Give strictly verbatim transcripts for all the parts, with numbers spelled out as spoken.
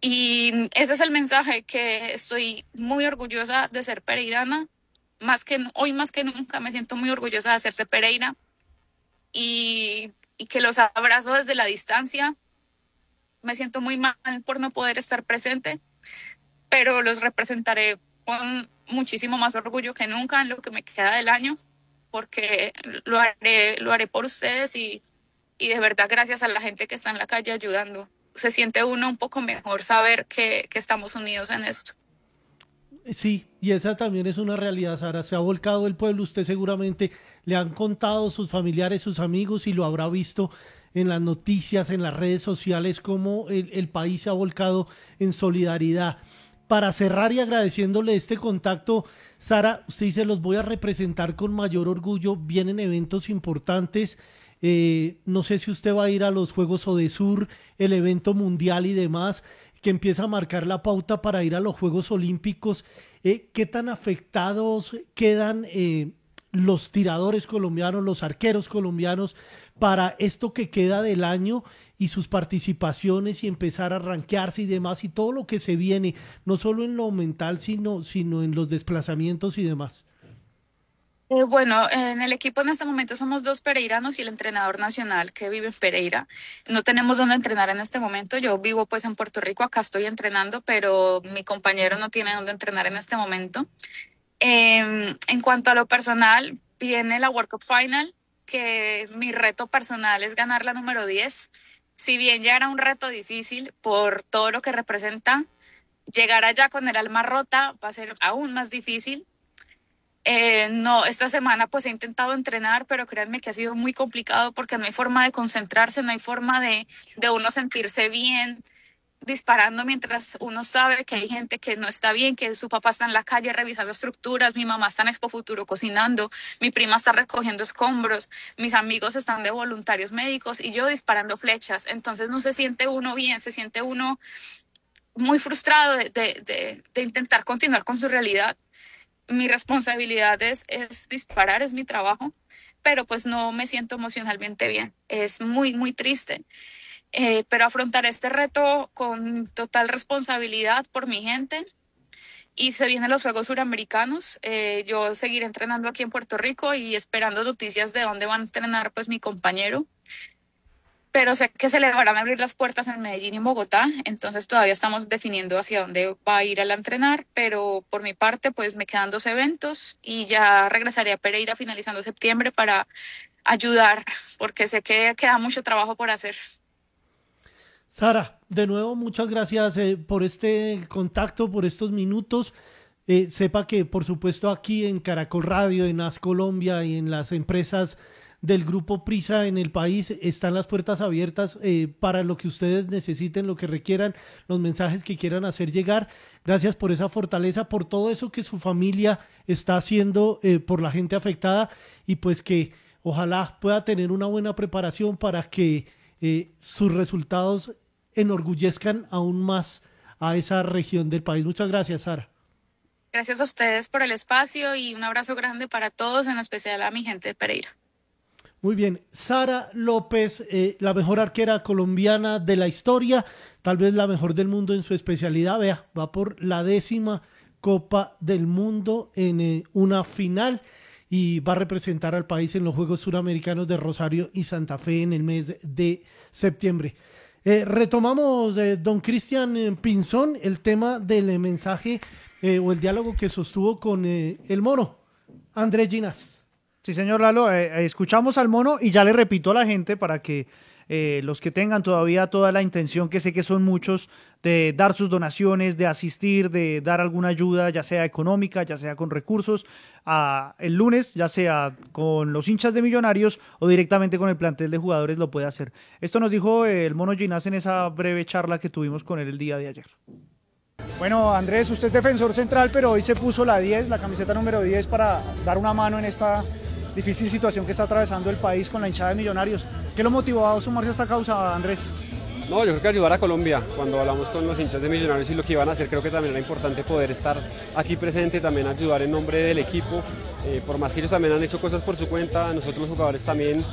Y ese es el mensaje, que estoy muy orgullosa de ser pereirana, más que hoy más que nunca me siento muy orgullosa de hacerse Pereira y, y que los abrazo desde la distancia. Me siento muy mal por no poder estar presente, pero los representaré con muchísimo más orgullo que nunca en lo que me queda del año, porque lo haré, lo haré por ustedes y, y de verdad gracias a la gente que está en la calle ayudando. Se siente uno un poco mejor saber que, que estamos unidos en esto. Sí, y esa también es una realidad, Sara. Se ha volcado el pueblo, usted seguramente le han contado sus familiares, sus amigos y lo habrá visto en las noticias, en las redes sociales, cómo el, el país se ha volcado en solidaridad. Para cerrar y agradeciéndole este contacto, Sara, usted dice, los voy a representar con mayor orgullo, vienen eventos importantes. Eh, no sé si usted va a ir a los Juegos Odesur, el evento mundial y demás, que empieza a marcar la pauta para ir a los Juegos Olímpicos. Eh, ¿Qué tan afectados quedan eh, los tiradores colombianos, los arqueros colombianos para esto que queda del año y sus participaciones y empezar a rankearse y demás y todo lo que se viene, no solo en lo mental, sino, sino en los desplazamientos y demás? Eh, bueno, en el equipo en este momento somos dos pereiranos y el entrenador nacional que vive en Pereira. No tenemos dónde entrenar en este momento. Yo vivo pues en Puerto Rico, acá estoy entrenando, pero mi compañero no tiene dónde entrenar en este momento. Eh, en cuanto a lo personal, viene la World Cup Final, que mi reto personal es ganar la número diez. Si bien ya era un reto difícil por todo lo que representa, llegar allá con el alma rota va a ser aún más difícil. Eh, no, esta semana pues he intentado entrenar, pero créanme que ha sido muy complicado porque no hay forma de concentrarse, no hay forma de, de uno sentirse bien disparando mientras uno sabe que hay gente que no está bien, que su papá está en la calle revisando estructuras, mi mamá está en Expo Futuro cocinando, mi prima está recogiendo escombros, mis amigos están de voluntarios médicos y yo disparando flechas. Entonces no se siente uno bien, se siente uno muy frustrado de, de, de, de intentar continuar con su realidad. Mi responsabilidad es, es disparar, es mi trabajo, pero pues no me siento emocionalmente bien. Es muy, muy triste. Eh, pero afrontar este reto con total responsabilidad por mi gente. Y se vienen los Juegos Suramericanos. Eh, yo seguiré entrenando aquí en Puerto Rico y esperando noticias de dónde van a entrenar pues mi compañero. Pero sé que se le van a abrir las puertas en Medellín y en Bogotá, entonces todavía estamos definiendo hacia dónde va a ir al entrenar, pero por mi parte pues me quedan dos eventos y ya regresaré a Pereira finalizando septiembre para ayudar, porque sé que queda mucho trabajo por hacer. Sara, de nuevo, muchas gracias eh, por este contacto, por estos minutos. Eh, sepa que, por supuesto, aquí en Caracol Radio, en As Colombia y en las empresas del Grupo Prisa en el país están las puertas abiertas eh, para lo que ustedes necesiten, lo que requieran, los mensajes que quieran hacer llegar. Gracias por esa fortaleza, por todo eso que su familia está haciendo eh, por la gente afectada y pues que ojalá pueda tener una buena preparación para que eh, sus resultados enorgullezcan aún más a esa región del país. Muchas gracias, Sara. Gracias a ustedes por el espacio y un abrazo grande para todos, en especial a mi gente de Pereira. Muy bien, Sara López, eh, la mejor arquera colombiana de la historia, tal vez la mejor del mundo en su especialidad. Vea, va por la décima Copa del Mundo en eh, una final y va a representar al país en los Juegos Suramericanos de Rosario y Santa Fe en el mes de septiembre. Eh, retomamos, eh, don Cristian eh, Pinzón, el tema del eh, mensaje eh, o el diálogo que sostuvo con eh, el mono, Andrés Ginas. Sí, señor Lalo, eh, eh, escuchamos al mono y ya le repito a la gente para que eh, los que tengan todavía toda la intención, que sé que son muchos, de dar sus donaciones, de asistir, de dar alguna ayuda, ya sea económica, ya sea con recursos, a, el lunes, ya sea con los hinchas de Millonarios o directamente con el plantel de jugadores, lo puede hacer. Esto nos dijo eh, el mono Ginás en esa breve charla que tuvimos con él el día de ayer. Bueno, Andrés, usted es defensor central, pero hoy se puso la diez, la camiseta número diez, para dar una mano en esta difícil situación que está atravesando el país con la hinchada de Millonarios. ¿Qué lo motivó a sumarse a esta causa, Andrés? No, yo creo que ayudar a Colombia. Cuando hablamos con los hinchas de Millonarios y lo que iban a hacer, creo que también era importante poder estar aquí presente, también ayudar en nombre del equipo. Eh, por más que ellos también han hecho cosas por su cuenta, nosotros los jugadores también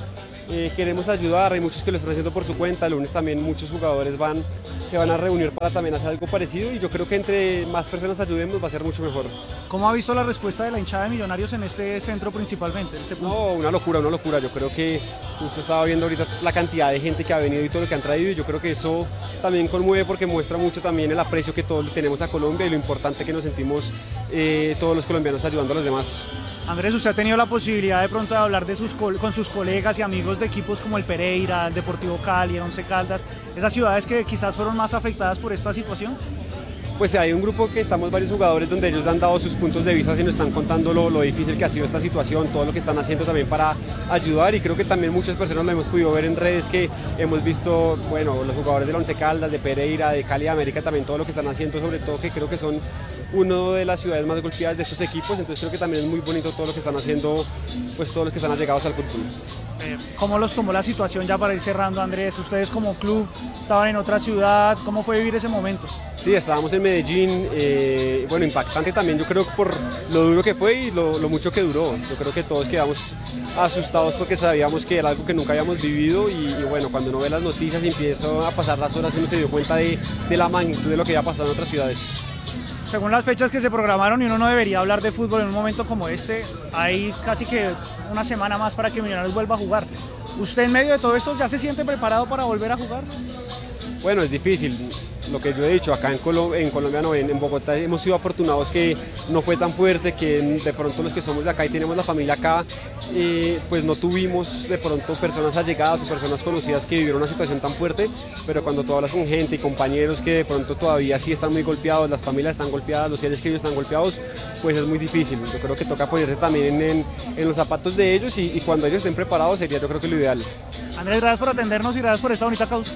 eh, queremos ayudar, hay muchos que lo están haciendo por su cuenta, el lunes también muchos jugadores van, se van a reunir para también hacer algo parecido y yo creo que entre más personas ayudemos va a ser mucho mejor. ¿Cómo ha visto la respuesta de la hinchada de Millonarios en este centro principalmente? En este punto? No, una locura, una locura, yo creo que usted estaba viendo ahorita la cantidad de gente que ha venido y todo lo que han traído y yo creo que eso también conmueve porque muestra mucho también el aprecio que todos tenemos a Colombia y lo importante que nos sentimos eh, todos los colombianos ayudando a los demás. Andrés, usted ha tenido la posibilidad de pronto de hablar de sus con sus colegas y amigos de equipos como el Pereira, el Deportivo Cali, el Once Caldas, esas ciudades que quizás fueron más afectadas por esta situación. Pues hay un grupo que estamos varios jugadores donde ellos han dado sus puntos de vista y nos están contando lo, lo difícil que ha sido esta situación, todo lo que están haciendo también para ayudar y creo que también muchas personas lo hemos podido ver en redes que hemos visto, bueno, los jugadores del Once Caldas, de Pereira, de Cali, de América también todo lo que están haciendo, sobre todo que creo que son una de las ciudades más golpeadas de estos equipos, entonces creo que también es muy bonito todo lo que están haciendo, pues todos los que están allegados al fútbol. Eh, ¿Cómo los tomó la situación ya para ir cerrando, Andrés? Ustedes como club estaban en otra ciudad, ¿cómo fue vivir ese momento? Sí, estábamos en Medellín, eh, bueno, impactante también, yo creo por lo duro que fue y lo, lo mucho que duró. Yo creo que todos quedamos asustados porque sabíamos que era algo que nunca habíamos vivido y, y bueno, cuando uno ve las noticias y empieza a pasar las horas uno se dio cuenta de, de la magnitud de lo que había pasado en otras ciudades. Según las fechas que se programaron y uno no debería hablar de fútbol en un momento como este, hay casi que una semana más para que Millonarios vuelva a jugar. ¿Usted en medio de todo esto ya se siente preparado para volver a jugar? Bueno, es difícil. Lo que yo he dicho, acá en, Colo en Colombia, no, en, en Bogotá hemos sido afortunados que no fue tan fuerte, que de pronto los que somos de acá y tenemos la familia acá, eh, pues no tuvimos de pronto personas allegadas o personas conocidas que vivieron una situación tan fuerte, pero cuando tú hablas con gente y compañeros que de pronto todavía sí están muy golpeados, las familias están golpeadas, los seres queridos están golpeados, pues es muy difícil. Yo creo que toca ponerse también en, en los zapatos de ellos y, y cuando ellos estén preparados sería yo creo que lo ideal. Andrés, gracias por atendernos y gracias por esta bonita causa.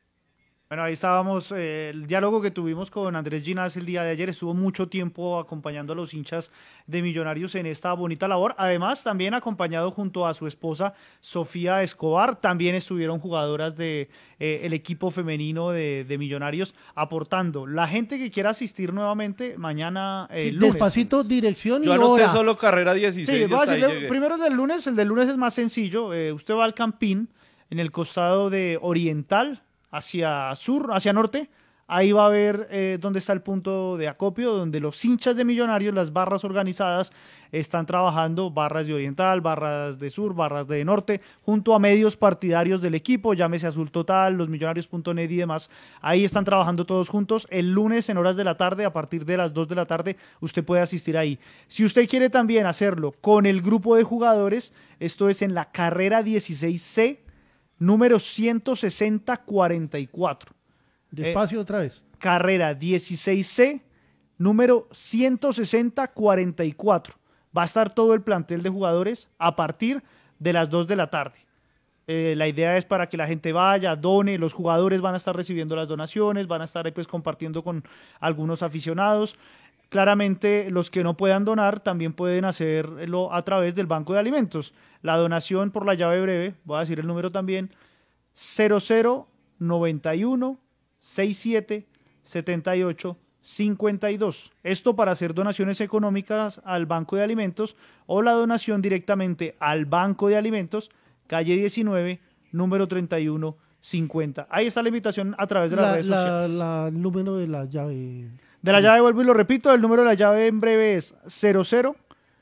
Bueno, ahí estábamos, eh, el diálogo que tuvimos con Andrés Ginás el día de ayer, estuvo mucho tiempo acompañando a los hinchas de Millonarios en esta bonita labor, además también acompañado junto a su esposa Sofía Escobar, también estuvieron jugadoras de eh, el equipo femenino de, de Millonarios aportando. La gente que quiera asistir nuevamente mañana eh, sí, lunes. Despacito, dirección Yo y anoté hora. solo carrera dieciséis. Sí, voy a hasta ahí decirle, llegué. primero el del lunes, el del lunes es más sencillo, eh, usted va al Campín, en el costado de Oriental, hacia sur, hacia norte, ahí va a ver eh, dónde está el punto de acopio, donde los hinchas de Millonarios, las barras organizadas, están trabajando, barras de Oriental, barras de Sur, barras de Norte, junto a medios partidarios del equipo, llámese Azul Total, los millonarios punto net y demás, ahí están trabajando todos juntos. El lunes en horas de la tarde, a partir de las dos de la tarde, usted puede asistir ahí. Si usted quiere también hacerlo con el grupo de jugadores, esto es en la carrera dieciséis C, número ciento sesenta cuarenta y cuatro. Despacio Eh, otra vez. Carrera dieciséis C, número ciento sesenta cuarenta y cuatro. Va a estar todo el plantel de jugadores a partir de las dos de la tarde. Eh, la idea es para que la gente vaya, done, los jugadores van a estar recibiendo las donaciones, van a estar ahí, pues, compartiendo con algunos aficionados. Claramente, los que no puedan donar también pueden hacerlo a través del Banco de Alimentos. La donación por la llave breve, voy a decir el número también, cero cero noventa y uno sesenta y siete setenta y ocho cincuenta y dos. Esto para hacer donaciones económicas al Banco de Alimentos o la donación directamente al Banco de Alimentos, calle diecinueve, número treinta y uno cincuenta. Ahí está la invitación a través de las La, redes la, sociales. la- el número de la llave. De la llave, vuelvo y lo repito, el número de la llave en breve es cero cero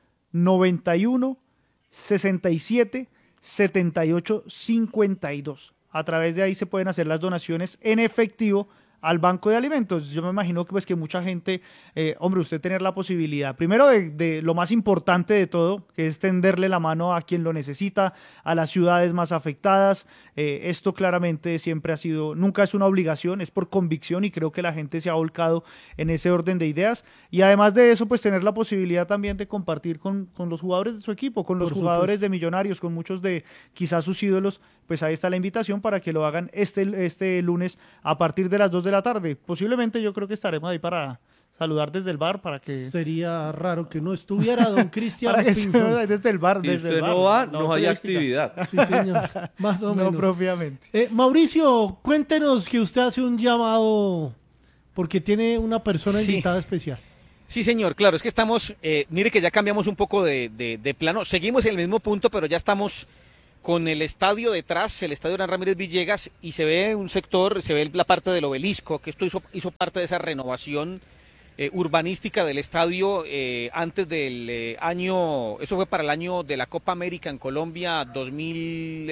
noventa y uno sesenta y siete setenta y ocho cincuenta y dos. A través de ahí se pueden hacer las donaciones en efectivo al Banco de Alimentos. Yo me imagino que, pues, que mucha gente, eh, hombre, usted tener la posibilidad, primero de, de lo más importante de todo, que es tenderle la mano a quien lo necesita, a las ciudades más afectadas. Eh, esto claramente siempre ha sido, nunca es una obligación, es por convicción y creo que la gente se ha volcado en ese orden de ideas. Y además de eso, pues tener la posibilidad también de compartir con, con los jugadores de su equipo, con los Por jugadores supuesto. de Millonarios, con muchos de quizás sus ídolos. Pues ahí está la invitación para que lo hagan este, este lunes a partir de las dos de la tarde. Posiblemente yo creo que estaremos ahí para saludar desde el bar, para que... Sería raro que no estuviera don Cristian para que Pinzón. se- desde el bar, Si desde usted el bar. no va, la no hay turística. actividad. Sí, señor. Más o No menos. propiamente. Eh, Mauricio, cuéntenos que usted hace un llamado porque tiene una persona Sí. invitada especial. Sí, señor, claro, es que estamos, eh, mire que ya cambiamos un poco de, de- de plano, seguimos en el mismo punto, pero ya estamos con el estadio detrás, el estadio Hernán Ramírez Villegas, y se ve un sector, se ve la parte del obelisco, que esto hizo, hizo parte de esa renovación eh, urbanística del estadio eh, antes del eh, año, eso fue para el año de la Copa América en Colombia dos mil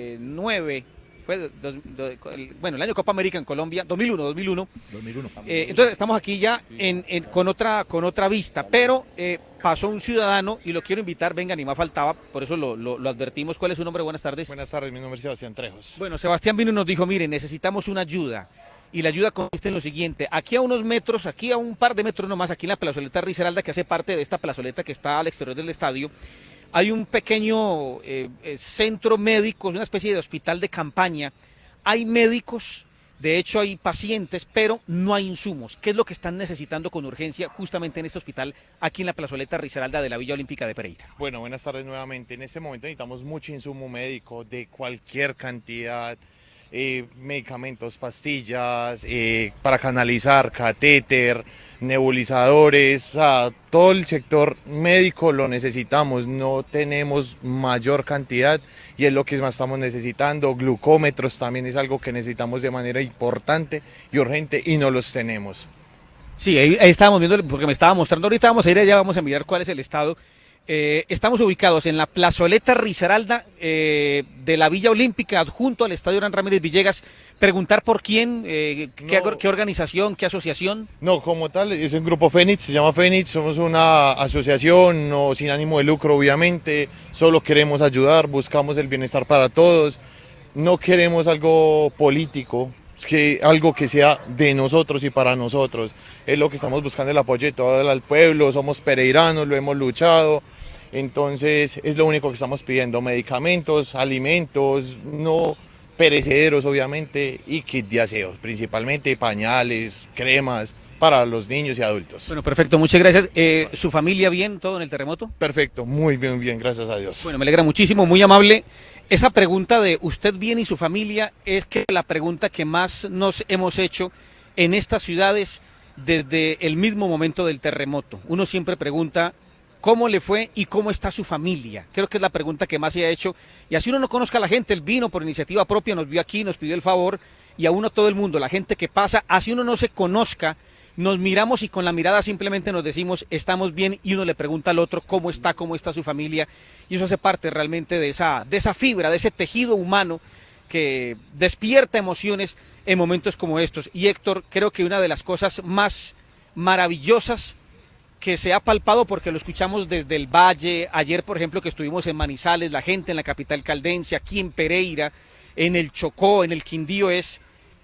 nueve, fue dos, dos, el, bueno, el año Copa América en Colombia, dos mil uno, dos mil uno. dos mil uno. Eh, entonces estamos aquí ya en, en, con, otra, con otra vista, pero eh, pasó un ciudadano y lo quiero invitar, venga, ni más faltaba, por eso lo, lo, lo advertimos. ¿Cuál es su nombre? Buenas tardes. Buenas tardes, mi nombre es Sebastián Trejos. Bueno, Sebastián vino y nos dijo, mire, necesitamos una ayuda. Y la ayuda consiste en lo siguiente: aquí a unos metros, aquí a un par de metros nomás, aquí en la plazoleta Risaralda, que hace parte de esta plazoleta que está al exterior del estadio, hay un pequeño eh, eh, centro médico, una especie de hospital de campaña. Hay médicos, de hecho hay pacientes, pero no hay insumos. ¿Qué es lo que están necesitando con urgencia justamente en este hospital, aquí en la plazoleta Risaralda de la Villa Olímpica de Pereira? Bueno, buenas tardes nuevamente. En este momento necesitamos mucho insumo médico de cualquier cantidad. Eh, medicamentos, pastillas, eh, para canalizar, catéter, nebulizadores, o sea, todo el sector médico lo necesitamos, no tenemos mayor cantidad y es lo que más estamos necesitando. Glucómetros también es algo que necesitamos de manera importante y urgente y no los tenemos. Sí, ahí, ahí estábamos viendo, porque me estaba mostrando, ahorita vamos a ir allá, vamos a mirar cuál es el estado. Eh, estamos ubicados en la plazoleta Risaralda eh, de la Villa Olímpica, adjunto al estadio Hernán Ramírez Villegas. Preguntar por quién, eh, qué, no, qué organización, qué asociación. No, como tal, es un grupo Fénix, se llama Fénix, somos una asociación no, sin ánimo de lucro, obviamente, solo queremos ayudar, buscamos el bienestar para todos, no queremos algo político, que algo que sea de nosotros y para nosotros, es lo que estamos buscando, el apoyo de todo el pueblo, somos pereiranos, lo hemos luchado, entonces es lo único que estamos pidiendo: medicamentos, alimentos, no perecederos obviamente, y kit de aseo, principalmente pañales, cremas para los niños y adultos. Bueno, perfecto, muchas gracias. Eh, ¿Su familia bien, todo en el terremoto? Perfecto, muy bien, bien, gracias a Dios. Bueno, me alegra muchísimo, muy amable. Esa pregunta de usted bien y su familia es que la pregunta que más nos hemos hecho en estas ciudades desde el mismo momento del terremoto. Uno siempre pregunta cómo le fue y cómo está su familia. Creo que es la pregunta que más se ha hecho. Y así uno no conozca a la gente, él vino por iniciativa propia, nos vio aquí, nos pidió el favor, y a uno todo el mundo, la gente que pasa, así uno no se conozca, nos miramos y con la mirada simplemente nos decimos estamos bien, y uno le pregunta al otro cómo está, cómo está su familia, y eso hace parte realmente de esa, de esa fibra, de ese tejido humano que despierta emociones en momentos como estos. Y Héctor, creo que una de las cosas más maravillosas que se ha palpado, porque lo escuchamos desde el Valle, ayer por ejemplo que estuvimos en Manizales, la gente en la capital caldense, aquí en Pereira, en el Chocó, en el Quindío, es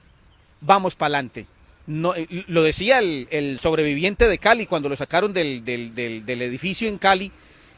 vamos para adelante. No, lo decía el, el sobreviviente de Cali cuando lo sacaron del, del, del, del edificio en Cali,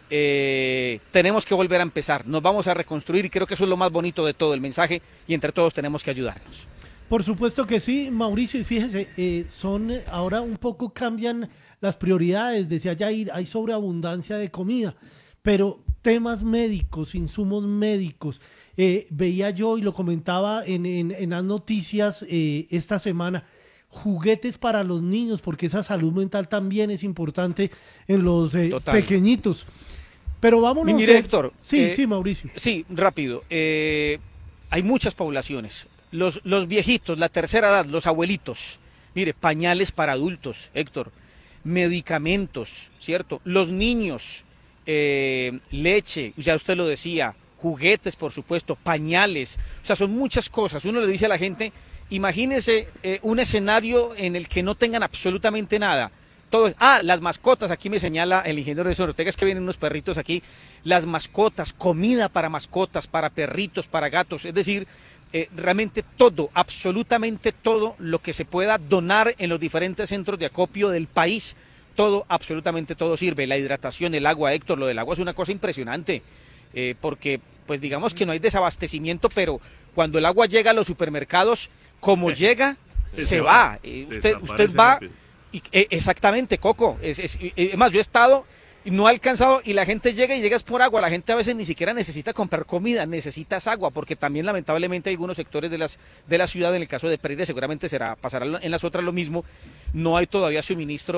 eh, tenemos que volver a empezar, nos vamos a reconstruir, y creo que eso es lo más bonito de todo el mensaje, y entre todos tenemos que ayudarnos. Por supuesto que sí, Mauricio, y fíjese, eh, son ahora un poco cambian las prioridades, decía Jair, hay sobreabundancia de comida, pero temas médicos, insumos médicos, eh, veía yo y lo comentaba en, en, en las noticias eh, esta semana, juguetes para los niños, porque esa salud mental también es importante en los eh, pequeñitos. Pero vámonos. Mire, Héctor. Sí, eh, sí, Mauricio. Sí, rápido. Eh, hay muchas poblaciones. Los, los viejitos, la tercera edad, los abuelitos. Mire, pañales para adultos, Héctor. Medicamentos, ¿cierto? Los niños, eh, leche, ya usted lo decía, juguetes, por supuesto, pañales. O sea, son muchas cosas. Uno le dice a la gente, imagínese eh, un escenario en el que no tengan absolutamente nada. Todo, ah, las mascotas, aquí me señala el ingeniero de Ortega, es que vienen unos perritos aquí, las mascotas, comida para mascotas, para perritos, para gatos, es decir, eh, realmente todo, absolutamente todo lo que se pueda donar en los diferentes centros de acopio del país, todo, absolutamente todo sirve. La hidratación, el agua, Héctor, lo del agua es una cosa impresionante, eh, porque pues digamos que no hay desabastecimiento, pero cuando el agua llega a los supermercados, como llega, se, se va. va. Eh, usted, usted va... Y, eh, exactamente, Coco, es, es, es más, yo he estado, no he alcanzado, y la gente llega y llegas por agua, la gente a veces ni siquiera necesita comprar comida, necesitas agua, porque también lamentablemente hay algunos sectores de las de la ciudad, en el caso de Pereira seguramente será, pasará en las otras lo mismo, no hay todavía suministro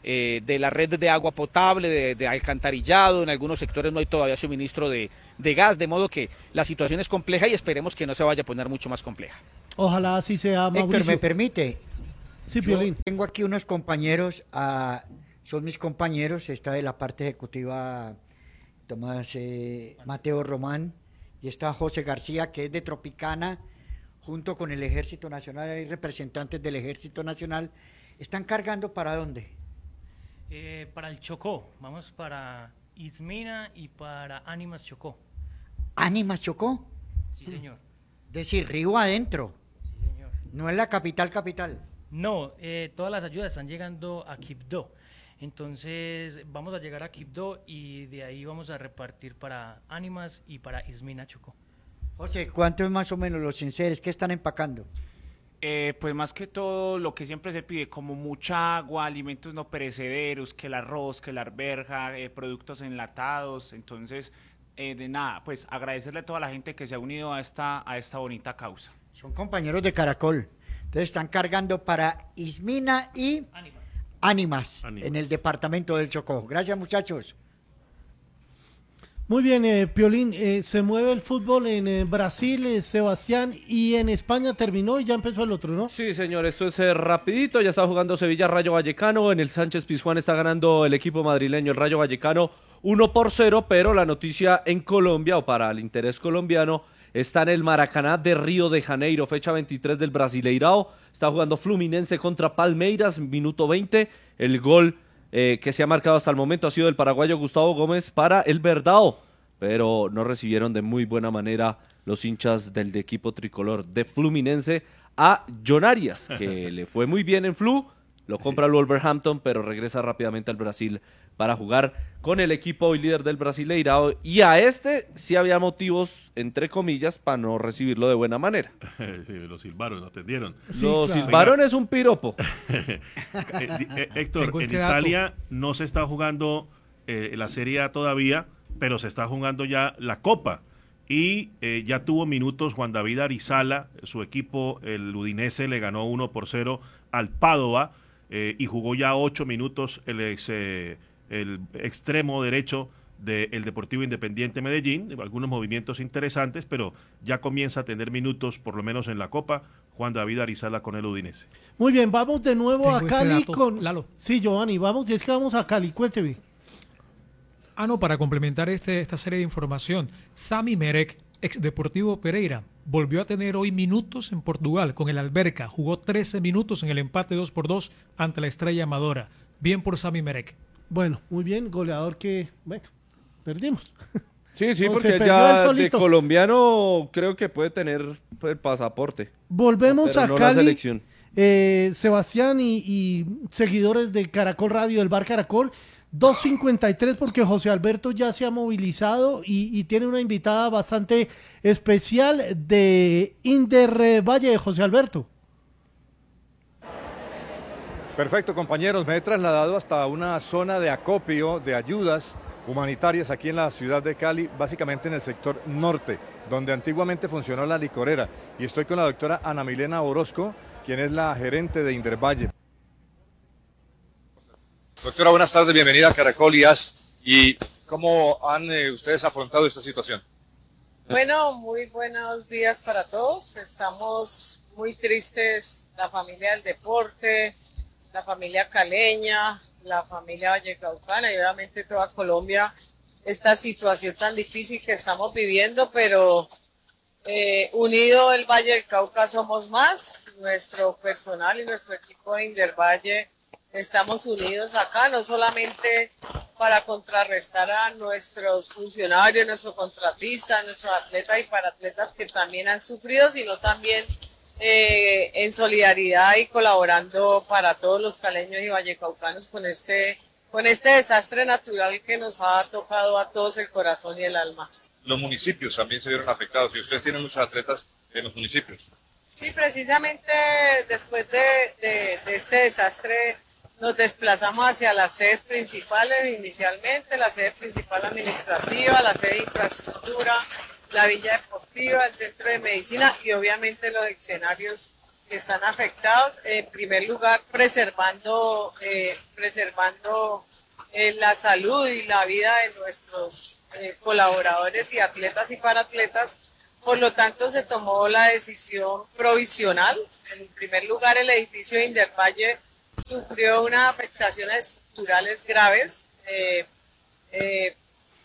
eh, de la red de agua potable, de, de alcantarillado, en algunos sectores no hay todavía suministro de, de gas, de modo que la situación es compleja y esperemos que no se vaya a poner mucho más compleja. Ojalá así sea, Mauricio. Héctor, ¿me permite? Sí, Yo Piolín. tengo aquí unos compañeros, uh, son mis compañeros, está de la parte ejecutiva Tomás eh, Mateo Román y está José García, que es de Tropicana, junto con el Ejército Nacional, hay representantes del Ejército Nacional. ¿Están cargando para dónde? Eh, para el Chocó, vamos para Ismina y para Ánimas Chocó. ¿Ánimas Chocó? Sí, señor. Es decir, río adentro. Sí, señor. No es la capital capital. No, eh, todas las ayudas están llegando a Quibdó. Entonces vamos a llegar a Quibdó y de ahí vamos a repartir para Ánimas y para Ismina Chocó. José, ¿cuánto es más o menos los enseres? ¿Qué están empacando? Eh, pues más que todo lo que siempre se pide, como mucha agua, alimentos no perecederos, que el arroz, que la arveja, eh, productos enlatados. Entonces, eh, de nada, pues agradecerle a toda la gente que se ha unido a esta, a esta bonita causa. Son compañeros de Caracol. Entonces están cargando para Ismina y Ánimas, Ánimas, Ánimas. en el departamento del Chocó. Gracias, muchachos. Muy bien, eh, Piolín, eh, se mueve el fútbol en eh, Brasil, eh, Sebastián, y en España terminó y ya empezó el otro, ¿no? Sí, señor, esto es eh, rapidito, ya está jugando Sevilla Rayo Vallecano, en el Sánchez Pizjuán está ganando el equipo madrileño, el Rayo Vallecano, uno por cero, pero la noticia en Colombia, o para el interés colombiano, está en el Maracaná de Río de Janeiro, fecha veintitrés del Brasileirao, está jugando Fluminense contra Palmeiras, minuto veinte, el gol Eh, que se ha marcado hasta el momento ha sido del paraguayo Gustavo Gómez para el Verdao, pero no recibieron de muy buena manera los hinchas del de equipo tricolor de Fluminense a John Arias, que le fue muy bien en Flu, lo compra el Wolverhampton, pero regresa rápidamente al Brasil para jugar con el equipo hoy líder del Brasileirao, y a este sí había motivos, entre comillas, para no recibirlo de buena manera. Sí, los silbaron, lo atendieron. Sí, Lo claro. silbaron es un piropo. Eh, eh, Héctor, Tengo en este dato. Italia no se está jugando eh, la Serie A todavía, pero se está jugando ya la Copa. Y eh, ya tuvo minutos Juan David Arizala, su equipo, el Udinese, le ganó uno por cero al Padova, eh, y jugó ya ocho minutos el, ex, eh, el extremo derecho del Deportivo Independiente Medellín, algunos movimientos interesantes, pero ya comienza a tener minutos, por lo menos en la Copa, Juan David Arizala con el Udinese. Muy bien, vamos de nuevo Tengo a este Cali dato, con... Lalo. Sí, Giovanni, vamos, y es que vamos a Cali, cuénteme. Ah, no, para complementar este, esta serie de información, Sami Merek, ex Deportivo Pereira, volvió a tener hoy minutos en Portugal con el Alberca, jugó trece minutos en el empate dos por dos ante la Estrella Amadora. Bien por Sami Merek. Bueno, muy bien, goleador que, bueno, perdimos. Sí, sí, No, se porque perdió él ya de solito. colombiano creo que puede tener el pasaporte. Volvemos Pero a no la Cali, selección. eh, Sebastián y, y seguidores de Caracol Radio, del Bar Caracol, dos cincuenta y tres porque José Alberto ya se ha movilizado y, y tiene una invitada bastante especial de Inder Valle, José Alberto. Perfecto, compañeros, me he trasladado hasta una zona de acopio de ayudas humanitarias aquí en la ciudad de Cali, básicamente en el sector norte, donde antiguamente funcionó la licorera. Y estoy con la doctora Ana Milena Orozco, quien es la gerente de Indervalle. Doctora, buenas tardes, bienvenida a Caracol y As. ¿Y cómo han eh, ustedes afrontado esta situación? Bueno, muy buenos días para todos. Estamos muy tristes, la familia del deporte, la familia caleña, la familia vallecaucana y obviamente toda Colombia, esta situación tan difícil que estamos viviendo, pero eh, unido el Valle del Cauca somos más, nuestro personal y nuestro equipo de Indervalle estamos unidos acá, no solamente para contrarrestar a nuestros funcionarios, nuestros contratistas, nuestros atletas y para atletas que también han sufrido, sino también eh, en solidaridad y colaborando para todos los caleños y vallecaucanos con este, con este desastre natural que nos ha tocado a todos el corazón y el alma. Los municipios también se vieron afectados y ustedes tienen muchos atletas en los municipios. Sí, precisamente después de, de, de este desastre nos desplazamos hacia las sedes principales inicialmente, la sede principal administrativa, la sede de infraestructura, la villa deportiva, el centro de medicina y obviamente los escenarios que están afectados. En primer lugar, preservando, eh, preservando eh, la salud y la vida de nuestros eh, colaboradores y atletas y paratletas. Por lo tanto, se tomó la decisión provisional. En primer lugar, el edificio de Indervalle sufrió unas afectaciones estructurales graves. Eh, eh,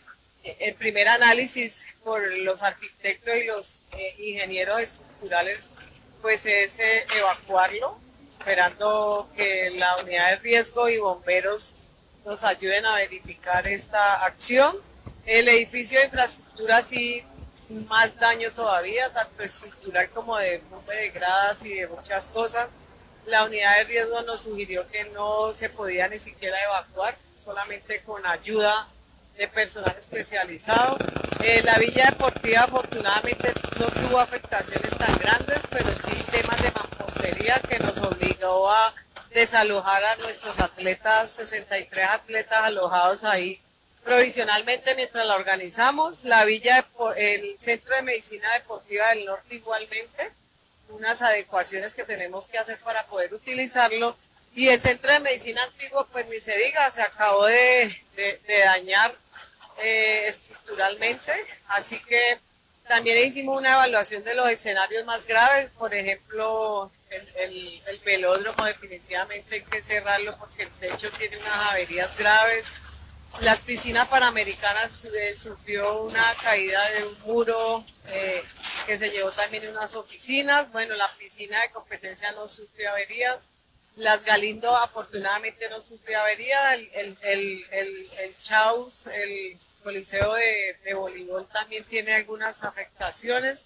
el primer análisis por los arquitectos y los eh, ingenieros estructurales pues es eh, evacuarlo, esperando que la unidad de riesgo y bomberos nos ayuden a verificar esta acción. El edificio de infraestructura sí, más daño todavía, tanto estructural como de derrumbe de gradas y de muchas cosas. La unidad de riesgo nos sugirió que no se podía ni siquiera evacuar, solamente con ayuda de personal especializado. Eh, la Villa Deportiva afortunadamente no tuvo afectaciones tan grandes, pero sí temas de mampostería que nos obligó a desalojar a nuestros atletas, sesenta y tres atletas alojados ahí provisionalmente mientras la organizamos. La Villa, el Centro de Medicina Deportiva del Norte igualmente, unas adecuaciones que tenemos que hacer para poder utilizarlo. Y el Centro de Medicina Antiguo, pues ni se diga, se acabó de, de, de dañar eh, estructuralmente, así que también hicimos una evaluación de los escenarios más graves. Por ejemplo, el, el, el velódromo definitivamente hay que cerrarlo porque el techo tiene unas averías graves. Las piscinas panamericanas eh, sufrió una caída de un muro eh, que se llevó también unas oficinas. Bueno, la piscina de competencia no sufrió averías. Las Galindo afortunadamente no sufrió avería. El, el, el, el, el Chaus, el Coliseo de, de voleibol también tiene algunas afectaciones.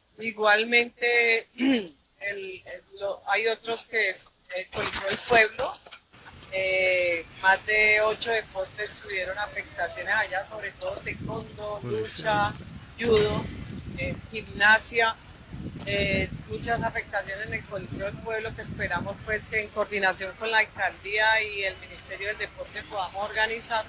Igualmente el, el, lo, hay otros que el Coliseo del Pueblo. Eh, más de ocho deportes tuvieron afectaciones allá, sobre todo taekwondo, lucha, judo, eh, gimnasia, eh, muchas afectaciones en el Coliseo del Pueblo que esperamos pues que en coordinación con la alcaldía y el Ministerio del Deporte podamos organizar.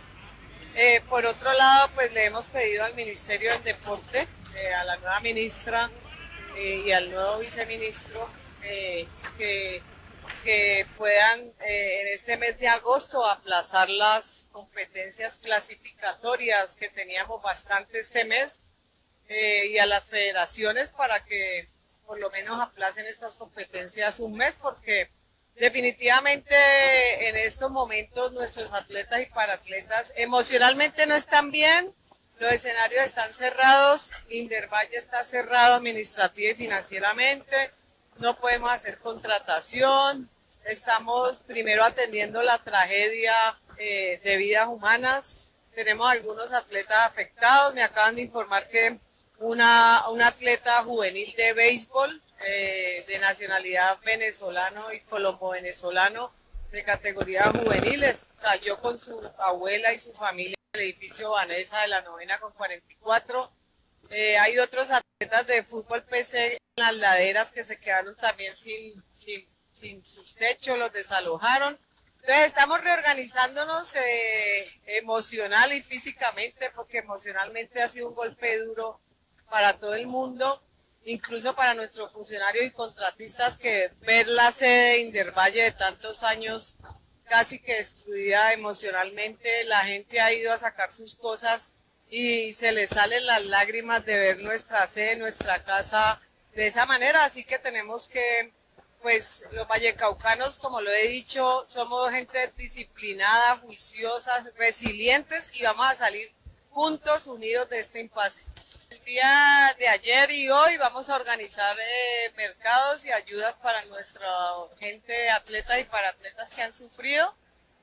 Eh, por otro lado, pues le hemos pedido al Ministerio del Deporte, eh, a la nueva ministra eh, y al nuevo viceministro eh, que que puedan eh, en este mes de agosto aplazar las competencias clasificatorias que teníamos bastante este mes eh, y a las federaciones para que por lo menos aplacen estas competencias un mes, porque definitivamente en estos momentos nuestros atletas y paratletas emocionalmente no están bien, los escenarios están cerrados, Indervalle está cerrado administrativa y financieramente. No podemos hacer contratación, estamos primero atendiendo la tragedia eh, de vidas humanas, tenemos algunos atletas afectados, me acaban de informar que una, una atleta juvenil de béisbol eh, de nacionalidad venezolano y colombo-venezolano de categoría juvenil cayó con su abuela y su familia en el edificio Vanessa de la novena con cuarenta y cuatro. Eh, hay otros atletas de fútbol P C en las laderas que se quedaron también sin, sin, sin sus techos, los desalojaron. Entonces estamos reorganizándonos eh, emocional y físicamente, porque emocionalmente ha sido un golpe duro para todo el mundo, incluso para nuestros funcionarios y contratistas, que ver la sede de Indervalle de tantos años casi que destruida emocionalmente, la gente ha ido a sacar sus cosas y se les salen las lágrimas de ver nuestra sede, nuestra casa de esa manera, así que tenemos que, pues los vallecaucanos, como lo he dicho, somos gente disciplinada, juiciosa, resilientes y vamos a salir juntos, unidos de este impasse. El día de ayer y hoy vamos a organizar eh, mercados y ayudas para nuestra gente atleta y para atletas que han sufrido.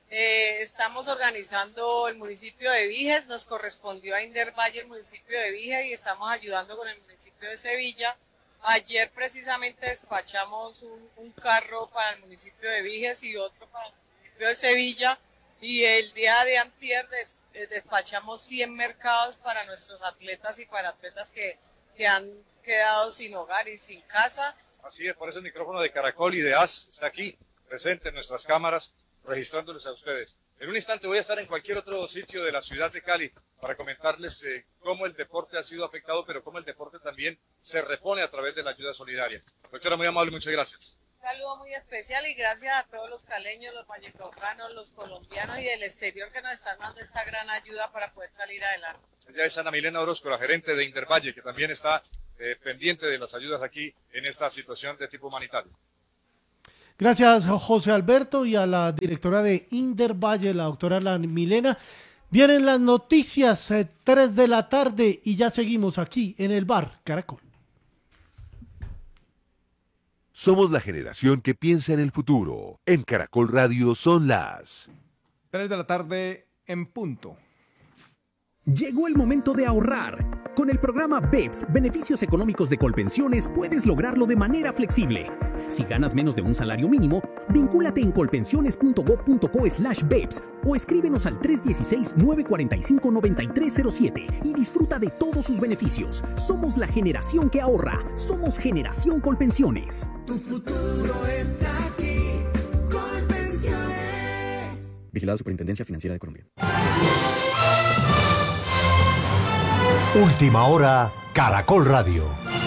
Eh, estamos organizando el municipio de Viges, nos correspondió a Indervalle el municipio de Viges y estamos ayudando con el municipio de Sevilla. Ayer precisamente despachamos un, un carro para el municipio de Viges y otro para el municipio de Sevilla, y el día de antier des, despachamos cien mercados para nuestros atletas y para atletas que, que han quedado sin hogar y sin casa. Así es, por eso el micrófono de Caracol y de A S está aquí, presente en nuestras cámaras, registrándoles a ustedes. En un instante voy a estar en cualquier otro sitio de la ciudad de Cali para comentarles eh, cómo el deporte ha sido afectado, pero cómo el deporte también se repone a través de la ayuda solidaria. Doctora, muy amable, muchas gracias. Un saludo muy especial y gracias a todos los caleños, los vallecaucanos, los colombianos y del exterior que nos están dando esta gran ayuda para poder salir adelante. Ella es Ana Milena Orozco, la gerente de Intervalle, que también está eh, pendiente de las ayudas aquí en esta situación de tipo humanitario. Gracias, José Alberto, y a la directora de Intervalle, la doctora Ana Milena. Vienen las noticias, eh, tres de la tarde, y ya seguimos aquí en el bar Caracol. Somos la generación que piensa en el futuro. En Caracol Radio son las tres de la tarde en punto. Llegó el momento de ahorrar. Con el programa B E P S, Beneficios Económicos de Colpensiones, puedes lograrlo de manera flexible. Si ganas menos de un salario mínimo, vincúlate en colpensiones.gov.co slash B E P S o escríbenos al tres uno seis, nueve cuatro cinco, nueve tres cero siete y disfruta de todos sus beneficios. Somos la generación que ahorra. Somos Generación Colpensiones. Tu futuro está aquí. Colpensiones. Vigilado Superintendencia Financiera de Colombia. Última hora, Caracol Radio.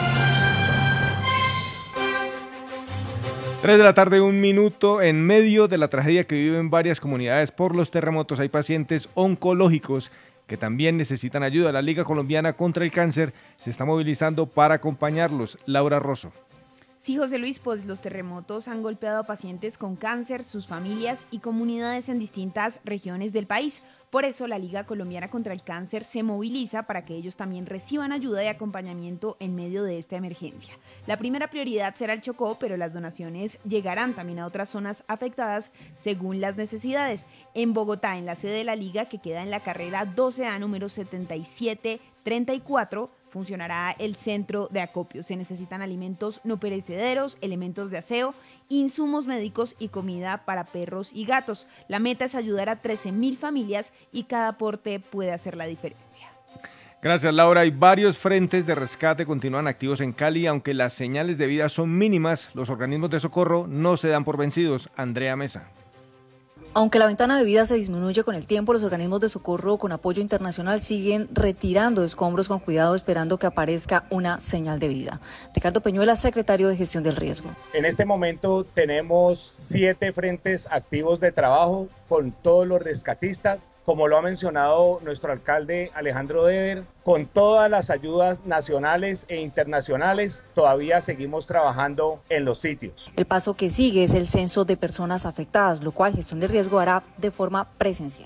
tres de la tarde, un minuto. En medio de la tragedia que viven varias comunidades por los terremotos, hay pacientes oncológicos que también necesitan ayuda. La Liga Colombiana contra el Cáncer se está movilizando para acompañarlos. Laura Rosso. Sí, José Luis, pues los terremotos han golpeado a pacientes con cáncer, sus familias y comunidades en distintas regiones del país. Por eso la Liga Colombiana contra el Cáncer se moviliza para que ellos también reciban ayuda y acompañamiento en medio de esta emergencia. La primera prioridad será el Chocó, pero las donaciones llegarán también a otras zonas afectadas según las necesidades. En Bogotá, en la sede de la Liga, que queda en la carrera doce A número setenta y siete treinta y cuatro, funcionará el centro de acopio. Se necesitan alimentos no perecederos, elementos de aseo, insumos médicos y comida para perros y gatos. La meta es ayudar a trece mil familias y cada aporte puede hacer la diferencia. Gracias, Laura. Y varios frentes de rescate continúan activos en Cali, aunque las señales de vida son mínimas. Los organismos de socorro no se dan por vencidos. Andrea Mesa. Aunque la ventana de vida se disminuye con el tiempo, los organismos de socorro con apoyo internacional siguen retirando escombros con cuidado, esperando que aparezca una señal de vida. Ricardo Peñuela, secretario de Gestión del Riesgo. En este momento tenemos siete frentes activos de trabajo con todos los rescatistas. Como lo ha mencionado nuestro alcalde Alejandro Dever, con todas las ayudas nacionales e internacionales, todavía seguimos trabajando en los sitios. El paso que sigue es el censo de personas afectadas, lo cual Gestión de Riesgo hará de forma presencial.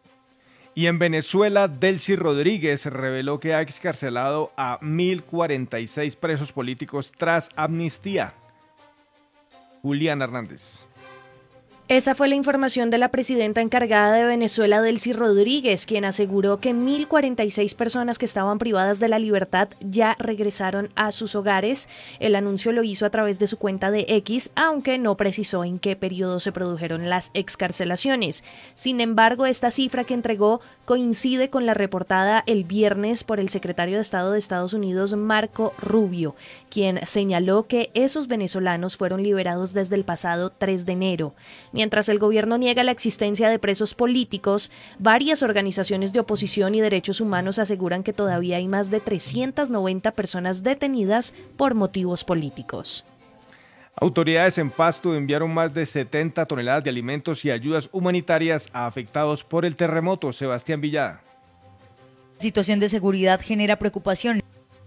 Y en Venezuela, Delcy Rodríguez reveló que ha excarcelado a mil cuarenta y seis presos políticos tras amnistía. Julián Hernández. Esa fue la información de la presidenta encargada de Venezuela, Delcy Rodríguez, quien aseguró que mil cuarenta y seis personas que estaban privadas de la libertad ya regresaron a sus hogares. El anuncio lo hizo a través de su cuenta de X, aunque no precisó en qué periodo se produjeron las excarcelaciones. Sin embargo, esta cifra que entregó coincide con la reportada el viernes por el secretario de Estado de Estados Unidos, Marco Rubio, quien señaló que esos venezolanos fueron liberados desde el pasado tres de enero. Mientras el gobierno niega la existencia de presos políticos, varias organizaciones de oposición y derechos humanos aseguran que todavía hay más de trescientas noventa personas detenidas por motivos políticos. Autoridades en Pasto enviaron más de setenta toneladas de alimentos y ayudas humanitarias a afectados por el terremoto. Sebastián Villada. La situación de seguridad genera preocupación.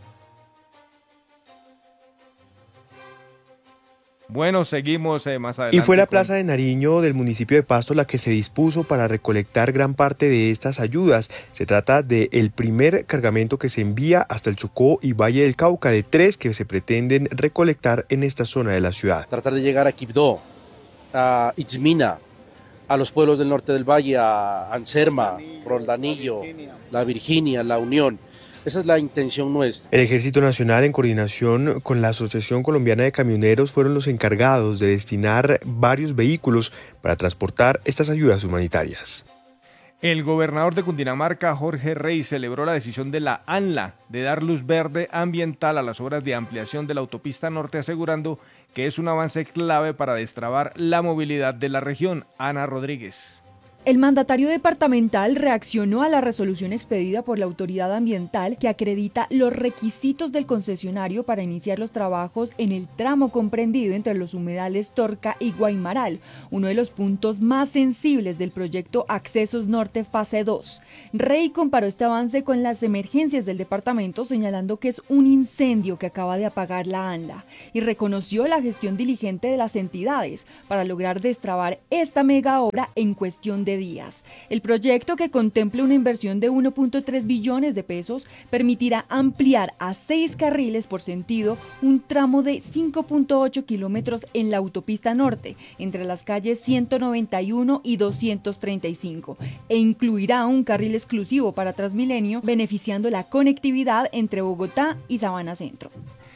Bueno, seguimos eh, más adelante. Y fue la con... Plaza de Nariño del municipio de Pasto la que se dispuso para recolectar gran parte de estas ayudas. Se trata del primer cargamento que se envía hasta el Chocó y Valle del Cauca, de tres que se pretenden recolectar en esta zona de la ciudad. Tratar de llegar a Quibdó, a Itzmina, a los pueblos del norte del valle, a Anserma, Roldanillo, La Virginia, La Unión. Esa es la intención nuestra. El Ejército Nacional, en coordinación con la Asociación Colombiana de Camioneros, fueron los encargados de destinar varios vehículos para transportar estas ayudas humanitarias. El gobernador de Cundinamarca, Jorge Rey, celebró la decisión de la ANLA de dar luz verde ambiental a las obras de ampliación de la autopista norte, asegurando que es un avance clave para destrabar la movilidad de la región. Ana Rodríguez. El mandatario departamental reaccionó a la resolución expedida por la autoridad ambiental que acredita los requisitos del concesionario para iniciar los trabajos en el tramo comprendido entre los humedales Torca y Guaymaral, uno de los puntos más sensibles del proyecto Accesos Norte Fase dos. Rey comparó este avance con las emergencias del departamento, señalando que es un incendio que acaba de apagar la ANLA, y reconoció la gestión diligente de las entidades para lograr destrabar esta mega obra en cuestión de días. El proyecto, que contempla una inversión de uno punto tres billones de pesos, permitirá ampliar a seis carriles por sentido un tramo de cinco punto ocho kilómetros en la autopista norte, entre las calles ciento noventa y uno y doscientos treinta y cinco, e incluirá un carril exclusivo para Transmilenio, beneficiando la conectividad entre Bogotá y Sabana Centro.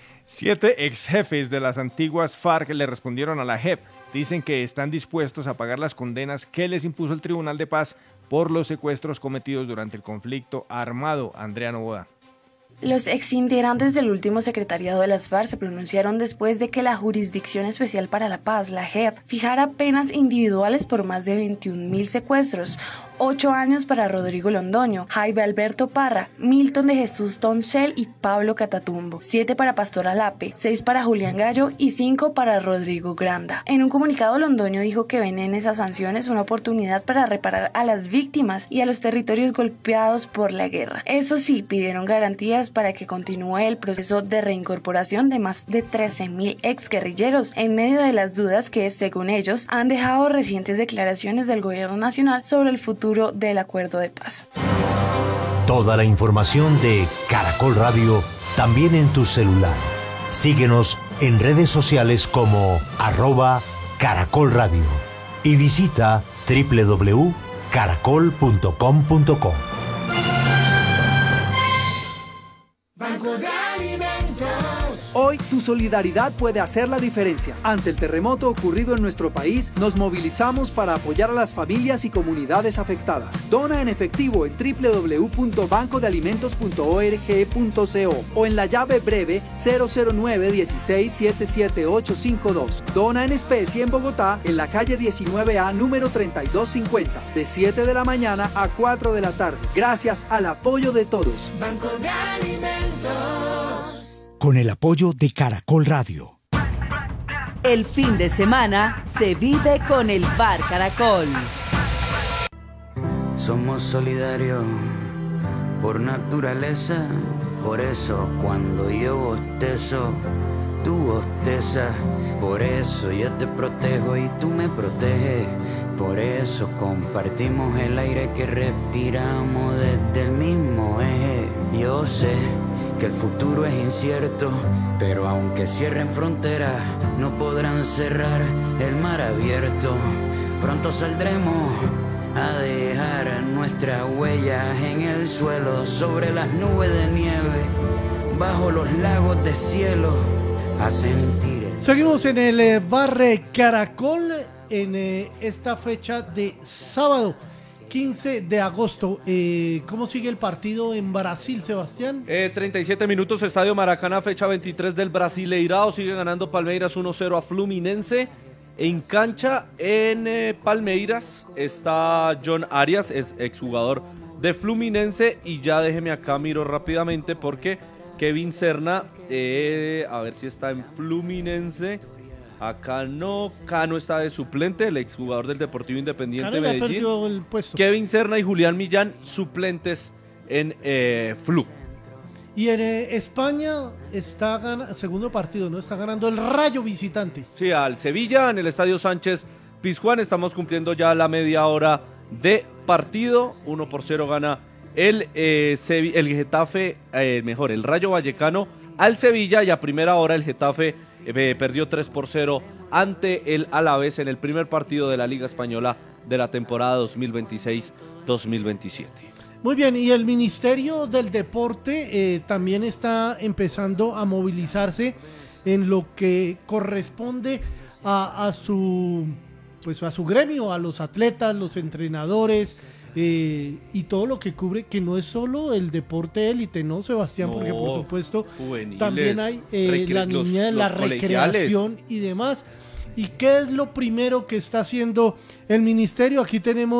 Siete ex jefes de las antiguas FARC le respondieron a la J E P. Dicen que están dispuestos a pagar las condenas que les impuso el Tribunal de Paz por los secuestros cometidos durante el conflicto armado. Andrea Novoa. Los exintegrantes del último secretariado de las FARC se pronunciaron después de que la Jurisdicción Especial para la Paz, la J E P, fijara penas individuales por más de veintiún mil secuestros, ocho años para Rodrigo Londoño, Jaime Alberto Parra, Milton de Jesús Toncel y Pablo Catatumbo, siete para Pastor Alape, seis para Julián Gallo y cinco para Rodrigo Granda. En un comunicado, Londoño dijo que ven en esas sanciones una oportunidad para reparar a las víctimas y a los territorios golpeados por la guerra. Eso sí, pidieron garantías para que continúe el proceso de reincorporación de más de trece mil exguerrilleros en medio de las dudas que, según ellos, han dejado recientes declaraciones del gobierno nacional sobre el futuro del acuerdo de paz. Toda la información de Caracol Radio también en tu celular. Síguenos en redes sociales como arroba Caracol Radio y visita doble u doble u doble u punto caracol punto com punto co. Banco de Alimentos. Hoy tu solidaridad puede hacer la diferencia. Ante el terremoto ocurrido en nuestro país, nos movilizamos para apoyar a las familias y comunidades afectadas. Dona en efectivo en doble u doble u doble u punto banco de alimentos punto org punto co o en la llave breve cero cero nueve uno seis siete siete ocho cinco dos. Dona en especie en Bogotá, en la calle diecinueve A número treinta y dos cincuenta, de siete de la mañana a cuatro de la tarde. Gracias al apoyo de todos. Banco de Alimentos. Con el apoyo de Caracol Radio. El fin de semana se vive con el Bar Caracol. Somos solidarios por naturaleza, por eso cuando yo bostezo, tú bostezas, por eso yo te protejo y tú me proteges, por eso compartimos el aire que respiramos desde el mismo eje. Yo sé que el futuro es incierto, pero aunque cierren fronteras, no podrán cerrar el mar abierto. Pronto saldremos a dejar nuestras huellas en el suelo, sobre las nubes de nieve, bajo los lagos de cielo, a sentir el... Seguimos en el eh, Bar Caracol en eh, esta fecha de sábado quince de agosto. Eh, ¿Cómo sigue el partido en Brasil, Sebastián? Eh, treinta y siete minutos, Estadio Maracaná, fecha veintitrés del Brasileirao. Sigue ganando Palmeiras uno cero a Fluminense. En cancha en eh, Palmeiras está John Arias, es exjugador de Fluminense. Y ya déjeme acá, miro rápidamente porque Kevin Serna, eh, a ver si está en Fluminense. Acá no, Cano está de suplente, el exjugador del Deportivo Independiente Cano ya Medellín. perdió el puesto. Kevin Serna y Julián Millán, suplentes en eh, Flu. Y en eh, España está ganando, segundo partido, ¿no? Está ganando el Rayo visitante. Sí, al Sevilla en el Estadio Sánchez Pizjuán. Estamos cumpliendo ya la media hora de partido. uno por cero gana el, eh, Sevi- el Getafe, eh, mejor, el Rayo Vallecano al Sevilla. Y a primera hora el Getafe eh, perdió tres por cero ante el Alavés en el primer partido de la Liga Española de la temporada dos mil veintiséis dos mil veintisiete. Muy bien, y el Ministerio del Deporte eh, también está empezando a movilizarse en lo que corresponde a, a su pues a su gremio, a los atletas, los entrenadores eh, y todo lo que cubre, que no es solo el deporte élite, ¿no, Sebastián? No, porque por supuesto juveniles, también hay eh, recre- la los- niña de la los colegiales. recreación y demás. ¿Y qué es lo primero que está haciendo el ministerio? Aquí tenemos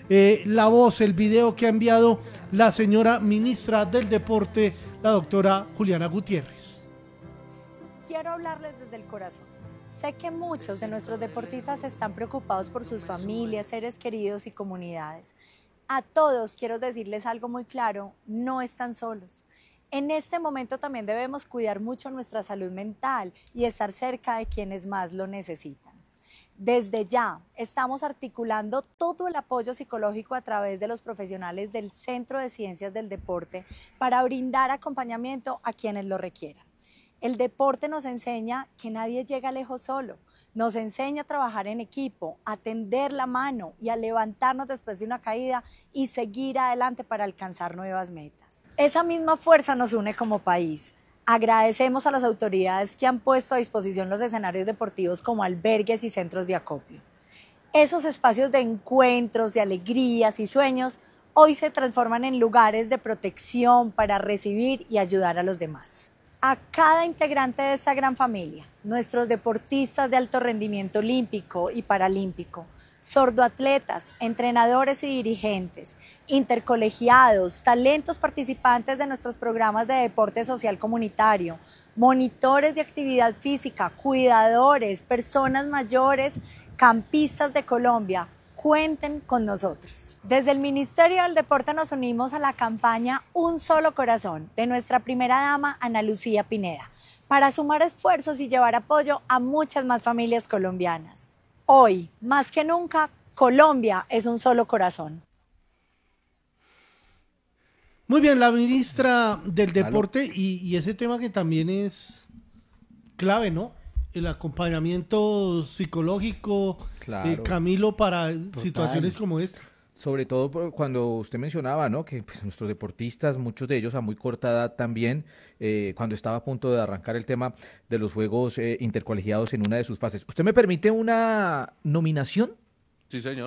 eh, la voz, el video que ha enviado la señora ministra del Deporte, la doctora Juliana Gutiérrez. Quiero hablarles desde el corazón. Sé que muchos de nuestros deportistas están preocupados por sus familias, seres queridos y comunidades. A todos quiero decirles algo muy claro, no están solos. En este momento también debemos cuidar mucho nuestra salud mental y estar cerca de quienes más lo necesitan. Desde ya estamos articulando todo el apoyo psicológico a través de los profesionales del Centro de Ciencias del Deporte para brindar acompañamiento a quienes lo requieran. El deporte nos enseña que nadie llega lejos solo, nos enseña a trabajar en equipo, a tender la mano y a levantarnos después de una caída y seguir adelante para alcanzar nuevas metas. Esa misma fuerza nos une como país. Agradecemos a las autoridades que han puesto a disposición los escenarios deportivos como albergues y centros de acopio. Esos espacios de encuentros, de alegrías y sueños hoy se transforman en lugares de protección para recibir y ayudar a los demás. A cada integrante de esta gran familia, nuestros deportistas de alto rendimiento olímpico y paralímpico, sordoatletas, entrenadores y dirigentes, intercolegiados, talentos participantes de nuestros programas de deporte social comunitario, monitores de actividad física, cuidadores, personas mayores, campistas de Colombia, cuenten con nosotros. Desde el Ministerio del Deporte nos unimos a la campaña Un Solo Corazón de nuestra primera dama Ana Lucía Pineda para sumar esfuerzos y llevar apoyo a muchas más familias colombianas. Hoy, más que nunca, Colombia es un solo corazón. Muy bien, la ministra del Deporte y, y ese tema que también es clave, ¿no? El acompañamiento psicológico, Claro. eh, Camilo, para Total. situaciones como esta. Sobre todo por cuando usted mencionaba, ¿no? Que pues, nuestros deportistas, muchos de ellos a muy corta edad también, eh, cuando estaba a punto de arrancar el tema de los Juegos eh, Intercolegiados en una de sus fases. ¿Usted me permite una nominación? Sí, señor.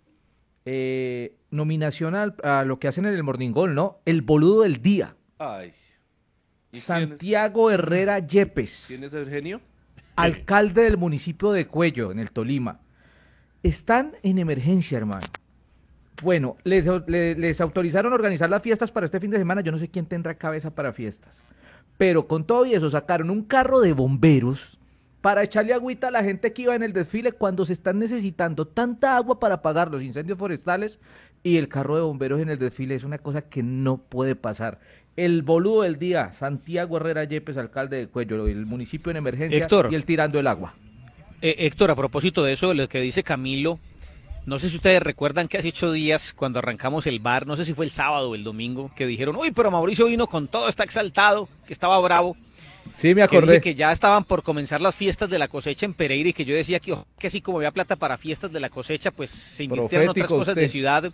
Eh, nominación al- a lo que hacen en el Morning Goal, ¿no? El boludo del día. Ay. ¿Y Santiago Herrera Yepes. ¿Quién es Eugenio? Alcalde del municipio de Cuello, en el Tolima. Están en emergencia, hermano. Bueno, les, le- les autorizaron a organizar las fiestas para este fin de semana. Yo no sé quién tendrá cabeza para fiestas. Pero con todo y eso sacaron un carro de bomberos para echarle agüita a la gente que iba en el desfile cuando se están necesitando tanta agua para apagar los incendios forestales, y el carro de bomberos en el desfile es una cosa que no puede pasar. El boludo del día, Santiago Herrera Yepes, alcalde de Cuello, el municipio en emergencia, Héctor. y él tirando el agua. Eh, Héctor, a propósito de eso, lo que dice Camilo, no sé si ustedes recuerdan que hace ocho días, cuando arrancamos el bar, no sé si fue el sábado o el domingo, que dijeron, uy, pero Mauricio vino con todo, está exaltado, que estaba bravo. Sí, me Que, acordé. dije que ya estaban por comenzar las fiestas de la cosecha en Pereira y que yo decía que, ojo, que así como había plata para fiestas de la cosecha, pues se invirtieron en otras Profético cosas usted. de ciudad.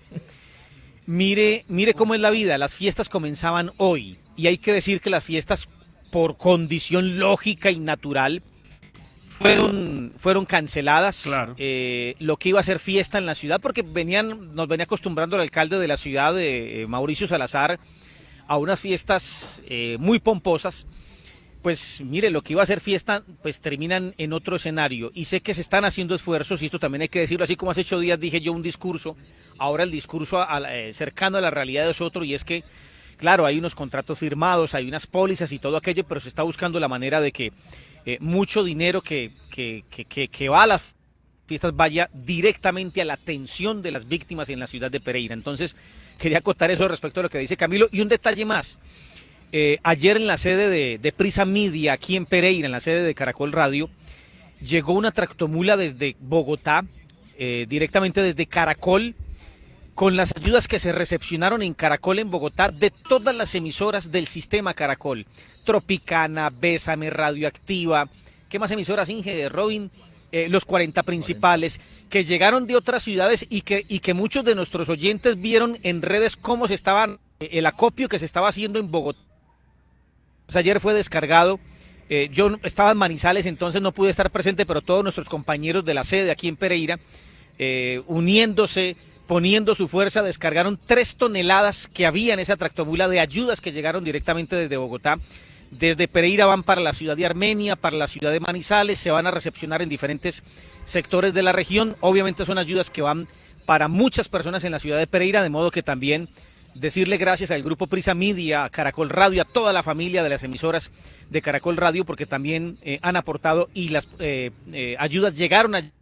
Mire, mire cómo es la vida, las fiestas comenzaban hoy y hay que decir que las fiestas, por condición lógica y natural, fueron, fueron canceladas. Claro. Eh, lo que iba a ser fiesta en la ciudad, porque venían, nos venía acostumbrando el alcalde de la ciudad, eh, Mauricio Salazar, a unas fiestas eh, muy pomposas. Pues mire, lo que iba a ser fiesta, pues terminan en otro escenario. Y sé que se están haciendo esfuerzos, y esto también hay que decirlo, así como hace ocho días dije yo un discurso, ahora el discurso a- a- eh, cercano a la realidad es otro, y es que, claro, hay unos contratos firmados, hay unas pólizas y todo aquello, pero se está buscando la manera de que eh, mucho dinero que, que, que, que, que va a las fiestas vaya directamente a la atención de las víctimas en la ciudad de Pereira. Entonces, quería acotar eso respecto a lo que dice Camilo. Y un detalle más. Eh, ayer en la sede de, de Prisa Media, aquí en Pereira, en la sede de Caracol Radio, llegó una tractomula desde Bogotá, eh, directamente desde Caracol, con las ayudas que se recepcionaron en Caracol, en Bogotá, de todas las emisoras del sistema Caracol. Tropicana, Bésame, Radioactiva, ¿qué más emisoras, Inge, Robin? Eh, los cuarenta principales, que llegaron de otras ciudades y que, y que muchos de nuestros oyentes vieron en redes cómo se estaban, eh, el acopio que se estaba haciendo en Bogotá. Pues ayer fue descargado, eh, yo no- estaba en Manizales, entonces no pude estar presente, pero todos nuestros compañeros de la sede aquí en Pereira, eh, uniéndose, poniendo su fuerza, descargaron tres toneladas que había en esa tractomula de ayudas que llegaron directamente desde Bogotá. Desde Pereira van para la ciudad de Armenia, para la ciudad de Manizales, se van a recepcionar en diferentes sectores de la región. Obviamente son ayudas que van para muchas personas en la ciudad de Pereira, de modo que también decirle gracias al grupo Prisa Media, a Caracol Radio, a toda la familia de las emisoras de Caracol Radio, porque también eh, han aportado y las eh, eh, ayudas llegaron a...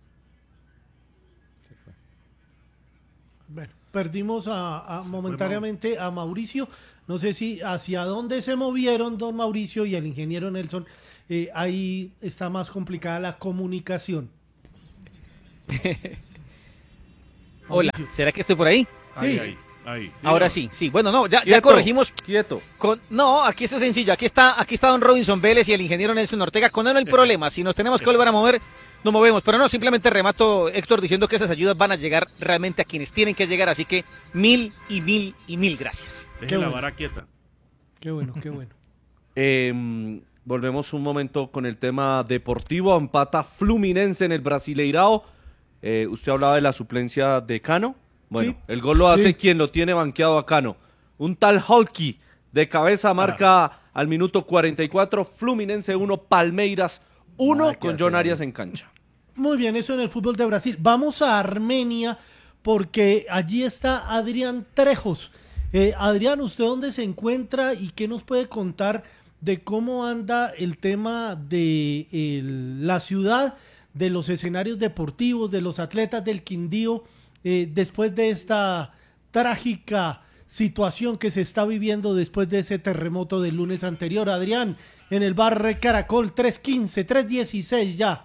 Bueno, perdimos a, a momentáneamente a Mauricio. No sé si hacia dónde se movieron don Mauricio y el ingeniero Nelson. Eh, ahí está más complicada la comunicación. Hola, ¿será que estoy por ahí? Sí. Ahí, ahí, ahí. Sí, Ahora no. sí, sí. Bueno, no, ya, ya Quieto, corregimos. Quieto. Con, no, aquí está sencillo. Aquí está, aquí está don Robinson Vélez y el ingeniero Nelson Ortega. Con él no hay problema. Si nos tenemos que volver a mover, nos movemos. Pero no, simplemente remato, Héctor, diciendo que esas ayudas van a llegar realmente a quienes tienen que llegar. Así que mil y mil y mil gracias. Deje la vara quieta. Qué bueno, qué bueno. Eh, volvemos un momento con el tema deportivo. Empata Fluminense en el Brasileirao. Eh, usted hablaba de la suplencia de Cano. Bueno, Sí. el gol lo hace Sí. quien lo tiene banqueado a Cano. Un tal Holky de cabeza marca Ah. al minuto cuarenta y cuatro. Fluminense uno, Palmeiras uno, Nada que con hacer John ahí. Arias en cancha. Muy bien, eso en el fútbol de Brasil. Vamos a Armenia porque allí está Adrián Trejos. Eh, Adrián, ¿usted dónde se encuentra y qué nos puede contar de cómo anda el tema de el- la ciudad, de los escenarios deportivos, de los atletas del Quindío, eh, después de esta trágica situación que se está viviendo después de ese terremoto del lunes anterior? Adrián, en el bar Caracol, tres quince, tres dieciséis ya.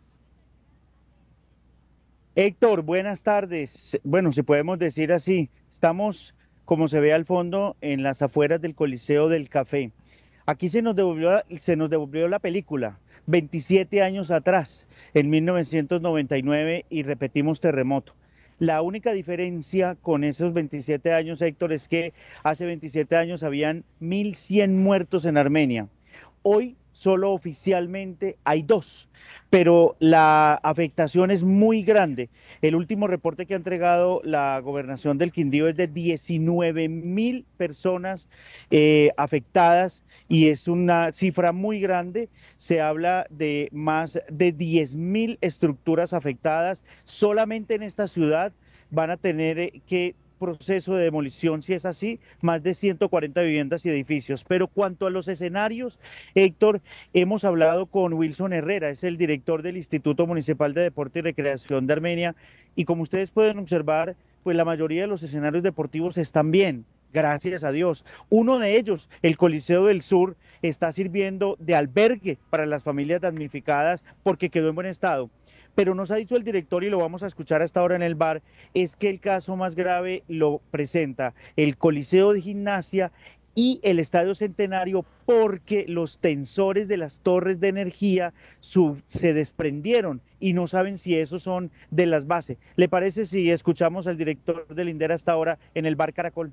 Héctor, buenas tardes. Bueno, si podemos decir así, estamos, como se ve al fondo, en las afueras del Coliseo del Café. Aquí se nos devolvió, se nos devolvió la película, veintisiete años atrás, en mil novecientos noventa y nueve, y repetimos terremoto. La única diferencia con esos veintisiete años, Héctor, es que hace veintisiete años habían mil cien muertos en Armenia. Hoy solo oficialmente hay dos, pero la afectación es muy grande. El último reporte que ha entregado la gobernación del Quindío es de diecinueve mil personas eh, afectadas y es una cifra muy grande. Se habla de más de diez mil estructuras afectadas. Solamente en esta ciudad van a tener eh, que proceso de demolición, si es así, más de ciento cuarenta viviendas y edificios. Pero cuanto a los escenarios, Héctor, hemos hablado con Wilson Herrera, es el director del Instituto Municipal de Deporte y Recreación de Armenia, y como ustedes pueden observar, pues la mayoría de los escenarios deportivos están bien, gracias a Dios. Uno de ellos, el Coliseo del Sur, está sirviendo de albergue para las familias damnificadas porque quedó en buen estado. Pero nos ha dicho el director, y lo vamos a escuchar hasta ahora en el bar, es que el caso más grave lo presenta el Coliseo de Gimnasia y el Estadio Centenario, porque los tensores de las torres de energía sub, se desprendieron y no saben si esos son de las bases. ¿Le parece si escuchamos al director del INDER hasta ahora en el bar Caracol?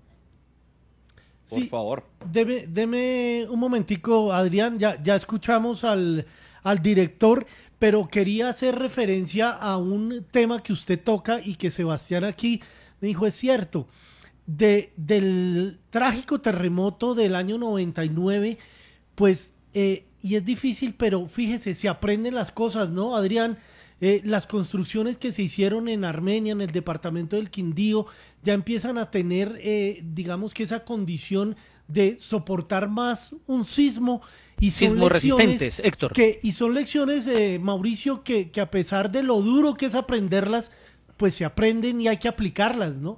Por Sí, favor. Deme, deme un momentico, Adrián, ya, ya escuchamos al, al director, pero quería hacer referencia a un tema que usted toca y que Sebastián aquí me dijo, es cierto, de, del trágico terremoto del año noventa y nueve, pues, eh, y es difícil, pero fíjese, se aprenden las cosas, ¿no, Adrián? Eh, las construcciones que se hicieron en Armenia, en el departamento del Quindío, ya empiezan a tener, eh, digamos que esa condición de soportar más un sismo. Y son Sismos lecciones resistentes, Héctor. Que, y son lecciones, eh, Mauricio, que, que a pesar de lo duro que es aprenderlas, pues se aprenden y hay que aplicarlas, ¿no?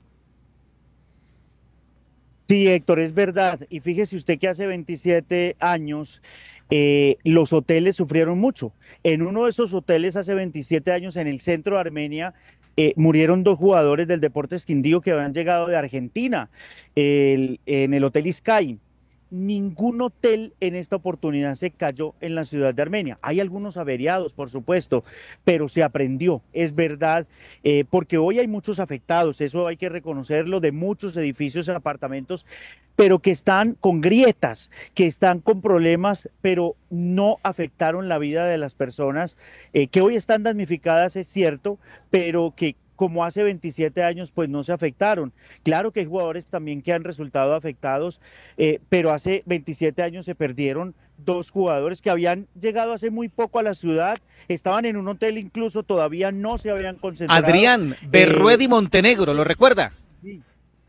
Sí, Héctor, es verdad. Y fíjese usted que hace veintisiete años eh, los hoteles sufrieron mucho. En uno de esos hoteles hace veintisiete años en el centro de Armenia eh, murieron dos jugadores del Deportes Quindío que habían llegado de Argentina, el, en el Hotel Sky. Ningún hotel en esta oportunidad se cayó en la ciudad de Armenia. Hay algunos averiados, por supuesto, pero se aprendió, es verdad, eh, porque hoy hay muchos afectados, eso hay que reconocerlo, de muchos edificios y apartamentos, pero que están con grietas, que están con problemas, pero no afectaron la vida de las personas, eh, que hoy están damnificadas, es cierto, pero que como hace veintisiete años, pues no se afectaron. Claro que hay jugadores también que han resultado afectados, eh, pero hace veintisiete años se perdieron dos jugadores que habían llegado hace muy poco a la ciudad, estaban en un hotel incluso, todavía no se habían concentrado. Adrián, Berrued y Montenegro, ¿lo recuerda? Sí.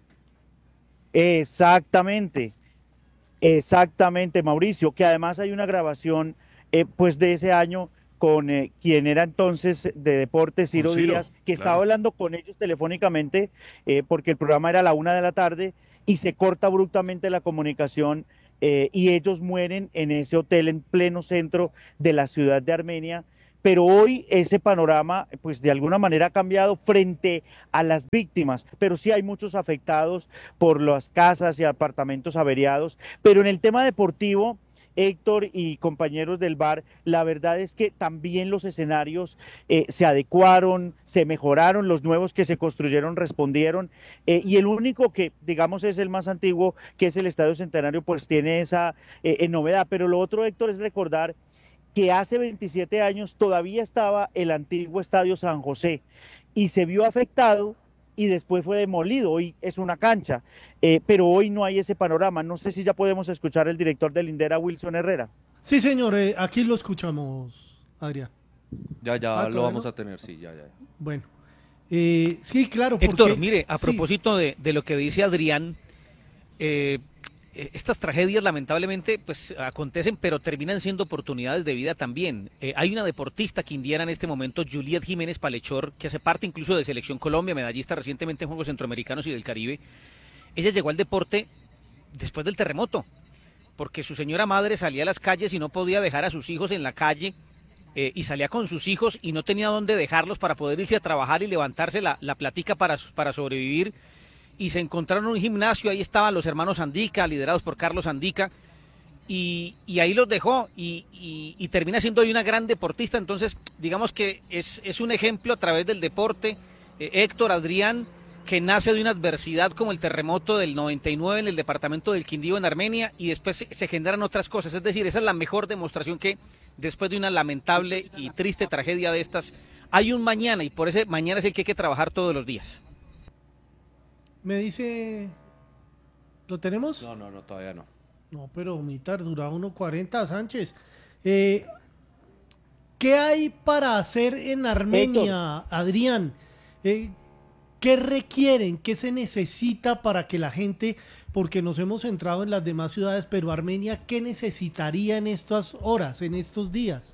Exactamente, exactamente, Mauricio, que además hay una grabación eh, pues de ese año con eh, quien era entonces de deportes, Ciro, Ciro, Díaz, que claro. estaba hablando con ellos telefónicamente eh, porque el programa era a la una de la tarde y se corta abruptamente la comunicación eh, y ellos mueren en ese hotel en pleno centro de la ciudad de Armenia. Pero hoy ese panorama, pues de alguna manera ha cambiado frente a las víctimas, pero sí hay muchos afectados por las casas y apartamentos averiados. Pero en el tema deportivo, Héctor y compañeros del V A R, la verdad es que también los escenarios eh, se adecuaron, se mejoraron, los nuevos que se construyeron respondieron, eh, y el único que, digamos, es el más antiguo, que es el Estadio Centenario, pues tiene esa eh, eh, novedad. Pero lo otro, Héctor, es recordar que hace veintisiete años todavía estaba el antiguo Estadio San José y se vio afectado y después fue demolido, hoy es una cancha, eh, pero hoy no hay ese panorama. No sé si ya podemos escuchar al director del Lindera, Wilson Herrera. Sí, señor, eh, aquí lo escuchamos, Adrián. Ya, ya Ah, lo vamos no? a tener, sí, ya, ya. Bueno, eh, sí, claro. Héctor, porque- mire, a sí. propósito de, de lo que dice Adrián, eh, eh, estas tragedias lamentablemente pues acontecen, pero terminan siendo oportunidades de vida también. Eh, hay una deportista quindiana en este momento, Juliet Jiménez Palechor, que hace parte incluso de Selección Colombia, medallista recientemente en Juegos Centroamericanos y del Caribe. Ella llegó al deporte después del terremoto, porque su señora madre salía a las calles y no podía dejar a sus hijos en la calle, eh, y salía con sus hijos y no tenía dónde dejarlos para poder irse a trabajar y levantarse la, la platica para, para sobrevivir. Y se encontraron en un gimnasio, ahí estaban los hermanos Andica, liderados por Carlos Andica, y, y ahí los dejó, y, y, y termina siendo hoy una gran deportista. Entonces, digamos que es, es un ejemplo a través del deporte, eh, Héctor, Adrián, que nace de una adversidad como el terremoto del noventa y nueve en el departamento del Quindío en Armenia, y después se, se generan otras cosas. Es decir, esa es la mejor demostración que después de una lamentable y triste tragedia de estas, hay un mañana, y por ese mañana es el que hay que trabajar todos los días. Me dice, ¿lo tenemos? No, no, no, todavía no. No, pero Mitar, dura uno cuarenta, Sánchez. Eh, ¿Qué hay para hacer en Armenia, Adrián? Eh, ¿Qué requieren? ¿Qué se necesita para que la gente, porque nos hemos centrado en las demás ciudades, pero Armenia, ¿qué necesitaría en estas horas, en estos días?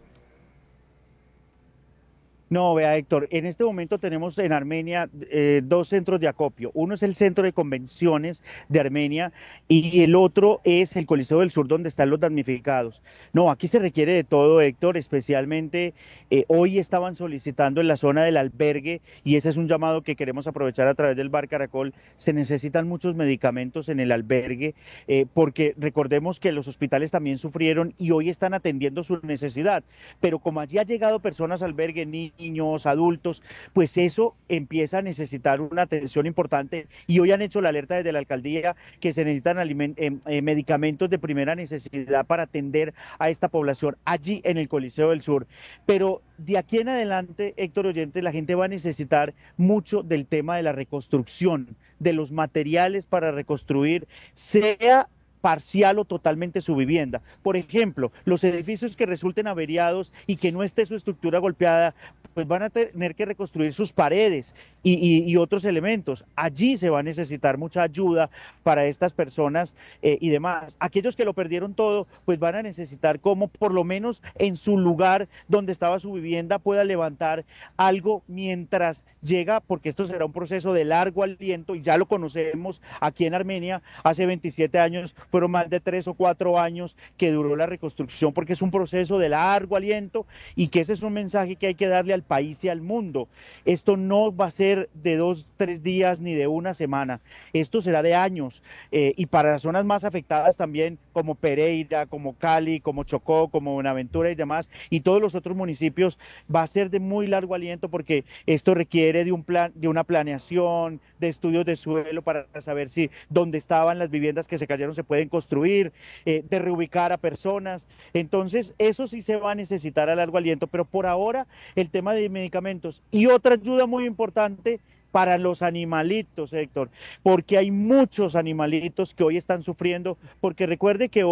No, vea, Héctor, en este momento tenemos en Armenia eh, dos centros de acopio. Uno es el Centro de Convenciones de Armenia y el otro es el Coliseo del Sur, donde están los damnificados. No, aquí se requiere de todo, Héctor, especialmente eh, hoy estaban solicitando en la zona del albergue, y ese es un llamado que queremos aprovechar a través del Bar Caracol. Se necesitan muchos medicamentos en el albergue, eh, porque recordemos que los hospitales también sufrieron y hoy están atendiendo su necesidad. Pero como allí ha llegado personas al albergue, ni niños, adultos, pues eso empieza a necesitar una atención importante, y hoy han hecho la alerta desde la alcaldía que se necesitan aliment- eh, eh, medicamentos de primera necesidad para atender a esta población allí en el Coliseo del Sur. Pero de aquí en adelante, Héctor Oyente, la gente va a necesitar mucho del tema de la reconstrucción, de los materiales para reconstruir, sea parcial o totalmente su vivienda. Por ejemplo, los edificios que resulten averiados y que no esté su estructura golpeada, pues van a tener que reconstruir sus paredes y, y, y otros elementos. Allí se va a necesitar mucha ayuda para estas personas eh, y demás. Aquellos que lo perdieron todo, pues van a necesitar como por lo menos en su lugar donde estaba su vivienda pueda levantar algo mientras llega, porque esto será un proceso de largo aliento, y ya lo conocemos aquí en Armenia. Hace veintisiete años fueron más de tres o cuatro años que duró la reconstrucción, porque es un proceso de largo aliento, y que ese es un mensaje que hay que darle al país y al mundo. Esto no va a ser de dos, tres días ni de una semana, esto será de años, eh, y para las zonas más afectadas también, como Pereira, como Cali, como Chocó, como Buenaventura y demás, y todos los otros municipios, va a ser de muy largo aliento, porque esto requiere de un plan, de una planeación, de estudios de suelo para saber si donde estaban las viviendas que se cayeron se pueden construir, eh, de reubicar a personas. Entonces eso sí se va a necesitar a largo aliento, pero por ahora el tema de medicamentos. Y otra ayuda muy importante para los animalitos, Héctor, porque hay muchos animalitos que hoy están sufriendo, porque recuerde que hoy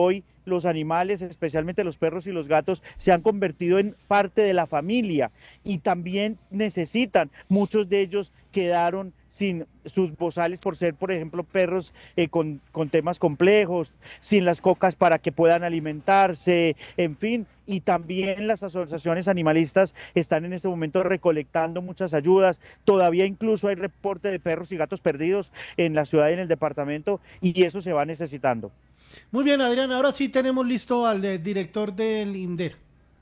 los animales, especialmente los perros y los gatos, se han convertido en parte de la familia y también necesitan, muchos de ellos quedaron sin sus bozales por ser, por ejemplo, perros eh, con, con temas complejos, sin las cocas para que puedan alimentarse, en fin, y también las asociaciones animalistas están en este momento recolectando muchas ayudas, todavía incluso hay reporte de perros y gatos perdidos en la ciudad y en el departamento, y eso se va necesitando. Muy bien, Adrián, ahora sí tenemos listo al de, director del INDER.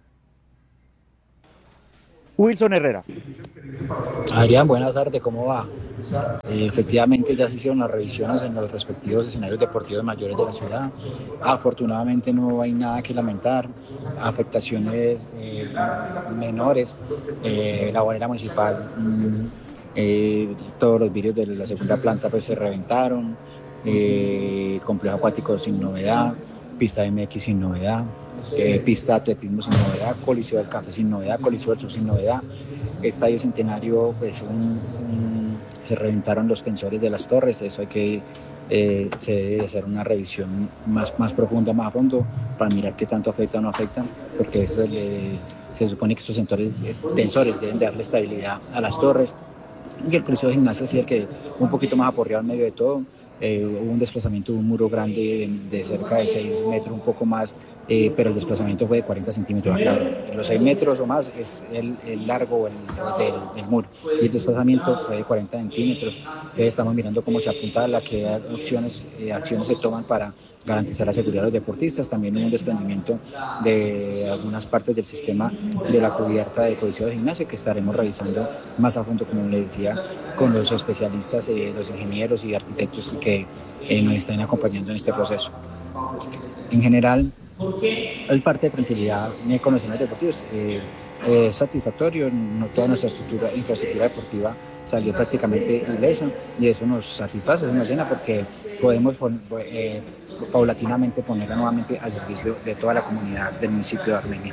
Wilson Herrera. Adrián, buenas tardes, ¿cómo va? Eh, efectivamente ya se hicieron las revisiones en los respectivos escenarios deportivos mayores de la ciudad. Afortunadamente no hay nada que lamentar, afectaciones eh, menores. Eh, la bolera municipal, mmm, eh, todos los vidrios de la segunda planta pues se reventaron, eh, complejo acuático sin novedad, pista M X sin novedad. Eh, pista de atletismo sin novedad, Coliseo del Café sin novedad, Coliseo del Sur sin novedad, Estadio Centenario, pues un, un, se reventaron los tensores de las torres, eso hay que, eh, se debe hacer una revisión más, más profunda, más a fondo, para mirar qué tanto afecta o no afectan, porque eso le, se supone que estos tensores, tensores deben de darle estabilidad a las torres, y el Coliseo de Gimnasia sí el que un poquito más aporreado en medio de todo. Eh, hubo un desplazamiento de un muro grande de, de cerca de seis metros, un poco más, eh, pero el desplazamiento fue de cuarenta centímetros. Claro, los seis metros o más es el, el largo el, del, del muro y el desplazamiento fue de cuarenta centímetros. Entonces estamos mirando cómo se apunta a la que opciones, eh, acciones se toman para garantizar la seguridad de los deportistas. También hubo un desprendimiento de algunas partes del sistema de la cubierta del Coliseo de Gimnasia que estaremos revisando más a fondo, como le decía, con los especialistas, eh, los ingenieros y arquitectos que eh, nos están acompañando en este proceso. En general, hay parte de tranquilidad con los escenarios deportivos. Eh, eh, satisfactorio, no toda nuestra estructura, infraestructura deportiva salió prácticamente ilesa y eso nos satisface, eso nos llena porque podemos eh, paulatinamente ponerla nuevamente al servicio de toda la comunidad del municipio de Armenia.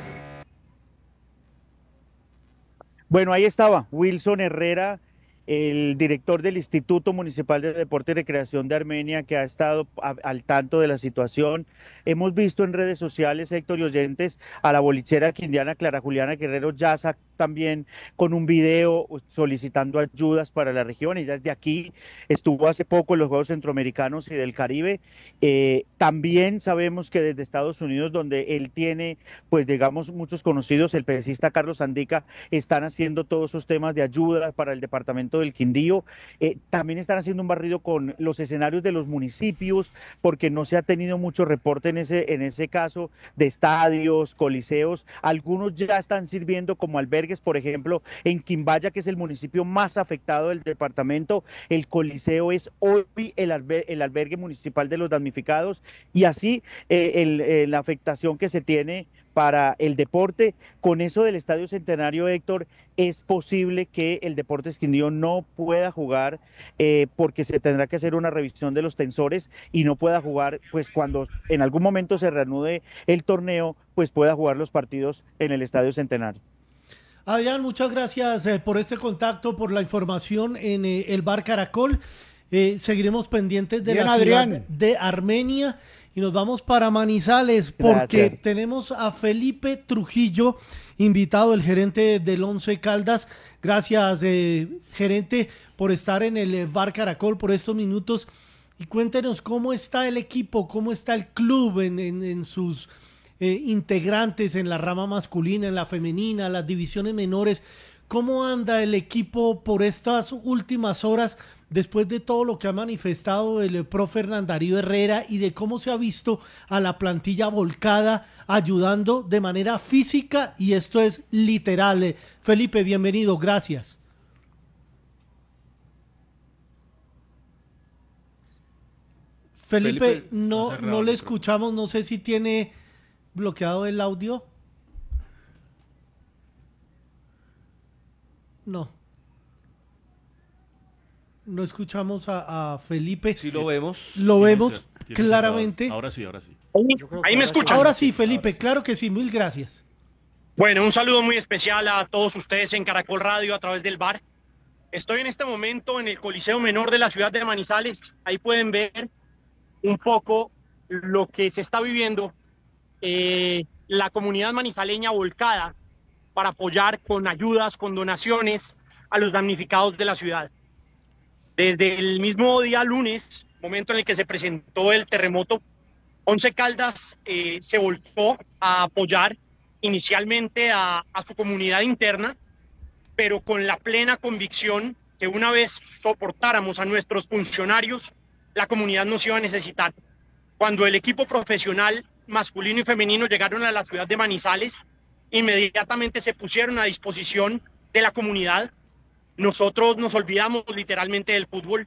Bueno, ahí estaba Wilson Herrera, el director del Instituto Municipal de Deporte y Recreación de Armenia, que ha estado a, al tanto de la situación. Hemos visto en redes sociales, Héctor y oyentes, a la bolichera quindiana Clara Juliana Guerrero Yaza también con un video solicitando ayudas para la región. Ella es de aquí, estuvo hace poco en los Juegos Centroamericanos y del Caribe. Eh, también sabemos que desde Estados Unidos, donde él tiene, pues digamos, muchos conocidos, el pesista Carlos Andica, están haciendo todos esos temas de ayuda para el departamento del Quindío. Eh, también están haciendo un barrido con los escenarios de los municipios, porque no se ha tenido mucho reporte en ese, en ese caso de estadios, coliseos. Algunos ya están sirviendo como albergues, por ejemplo, en Quimbaya, que es el municipio más afectado del departamento, el coliseo es hoy el, alber el albergue municipal de los damnificados, y así eh, el, eh, la afectación que se tiene para el deporte. Con eso del Estadio Centenario, Héctor, es posible que el Deportes Quindío no pueda jugar eh, porque se tendrá que hacer una revisión de los tensores y no pueda jugar, pues cuando en algún momento se reanude el torneo, pues pueda jugar los partidos en el Estadio Centenario. Adrián, muchas gracias eh, por este contacto, por la información en eh, el Bar Caracol. Eh, seguiremos pendientes de Bien, la Adrián. ciudad de Armenia y nos vamos para Manizales porque gracias. Tenemos a Felipe Trujillo, invitado, el gerente del Once Caldas. Gracias, eh, gerente, por estar en el Bar Caracol por estos minutos y cuéntenos cómo está el equipo, cómo está el club en, en, en sus Eh, integrantes en la rama masculina, en la femenina, las divisiones menores. ¿Cómo anda el equipo por estas últimas horas después de todo lo que ha manifestado el profe Hernán Darío Herrera y de cómo se ha visto a la plantilla volcada ayudando de manera física, y esto es literal? Felipe, bienvenido, gracias. Felipe, Felipe no, no le escuchamos, no sé si tiene bloqueado el audio. No. No escuchamos a, a Felipe. Sí lo vemos. Lo vemos claramente. Ahora sí, ahora sí. Ahí me escuchan. Ahora sí, Felipe, sí. Claro que sí, mil gracias. Bueno, un saludo muy especial a todos ustedes en Caracol Radio a través del bar. Estoy en este momento en el Coliseo Menor de la ciudad de Manizales. Ahí pueden ver un poco lo que se está viviendo eh, la comunidad manizaleña volcada para apoyar con ayudas, con donaciones a los damnificados de la ciudad. Desde el mismo día lunes, momento en el que se presentó el terremoto, Once Caldas eh, se volcó a apoyar inicialmente a, a su comunidad interna, pero con la plena convicción que una vez soportáramos a nuestros funcionarios, la comunidad nos iba a necesitar. Cuando el equipo profesional masculino y femenino llegaron a la ciudad de Manizales, inmediatamente se pusieron a disposición de la comunidad. Nosotros nos olvidamos literalmente del fútbol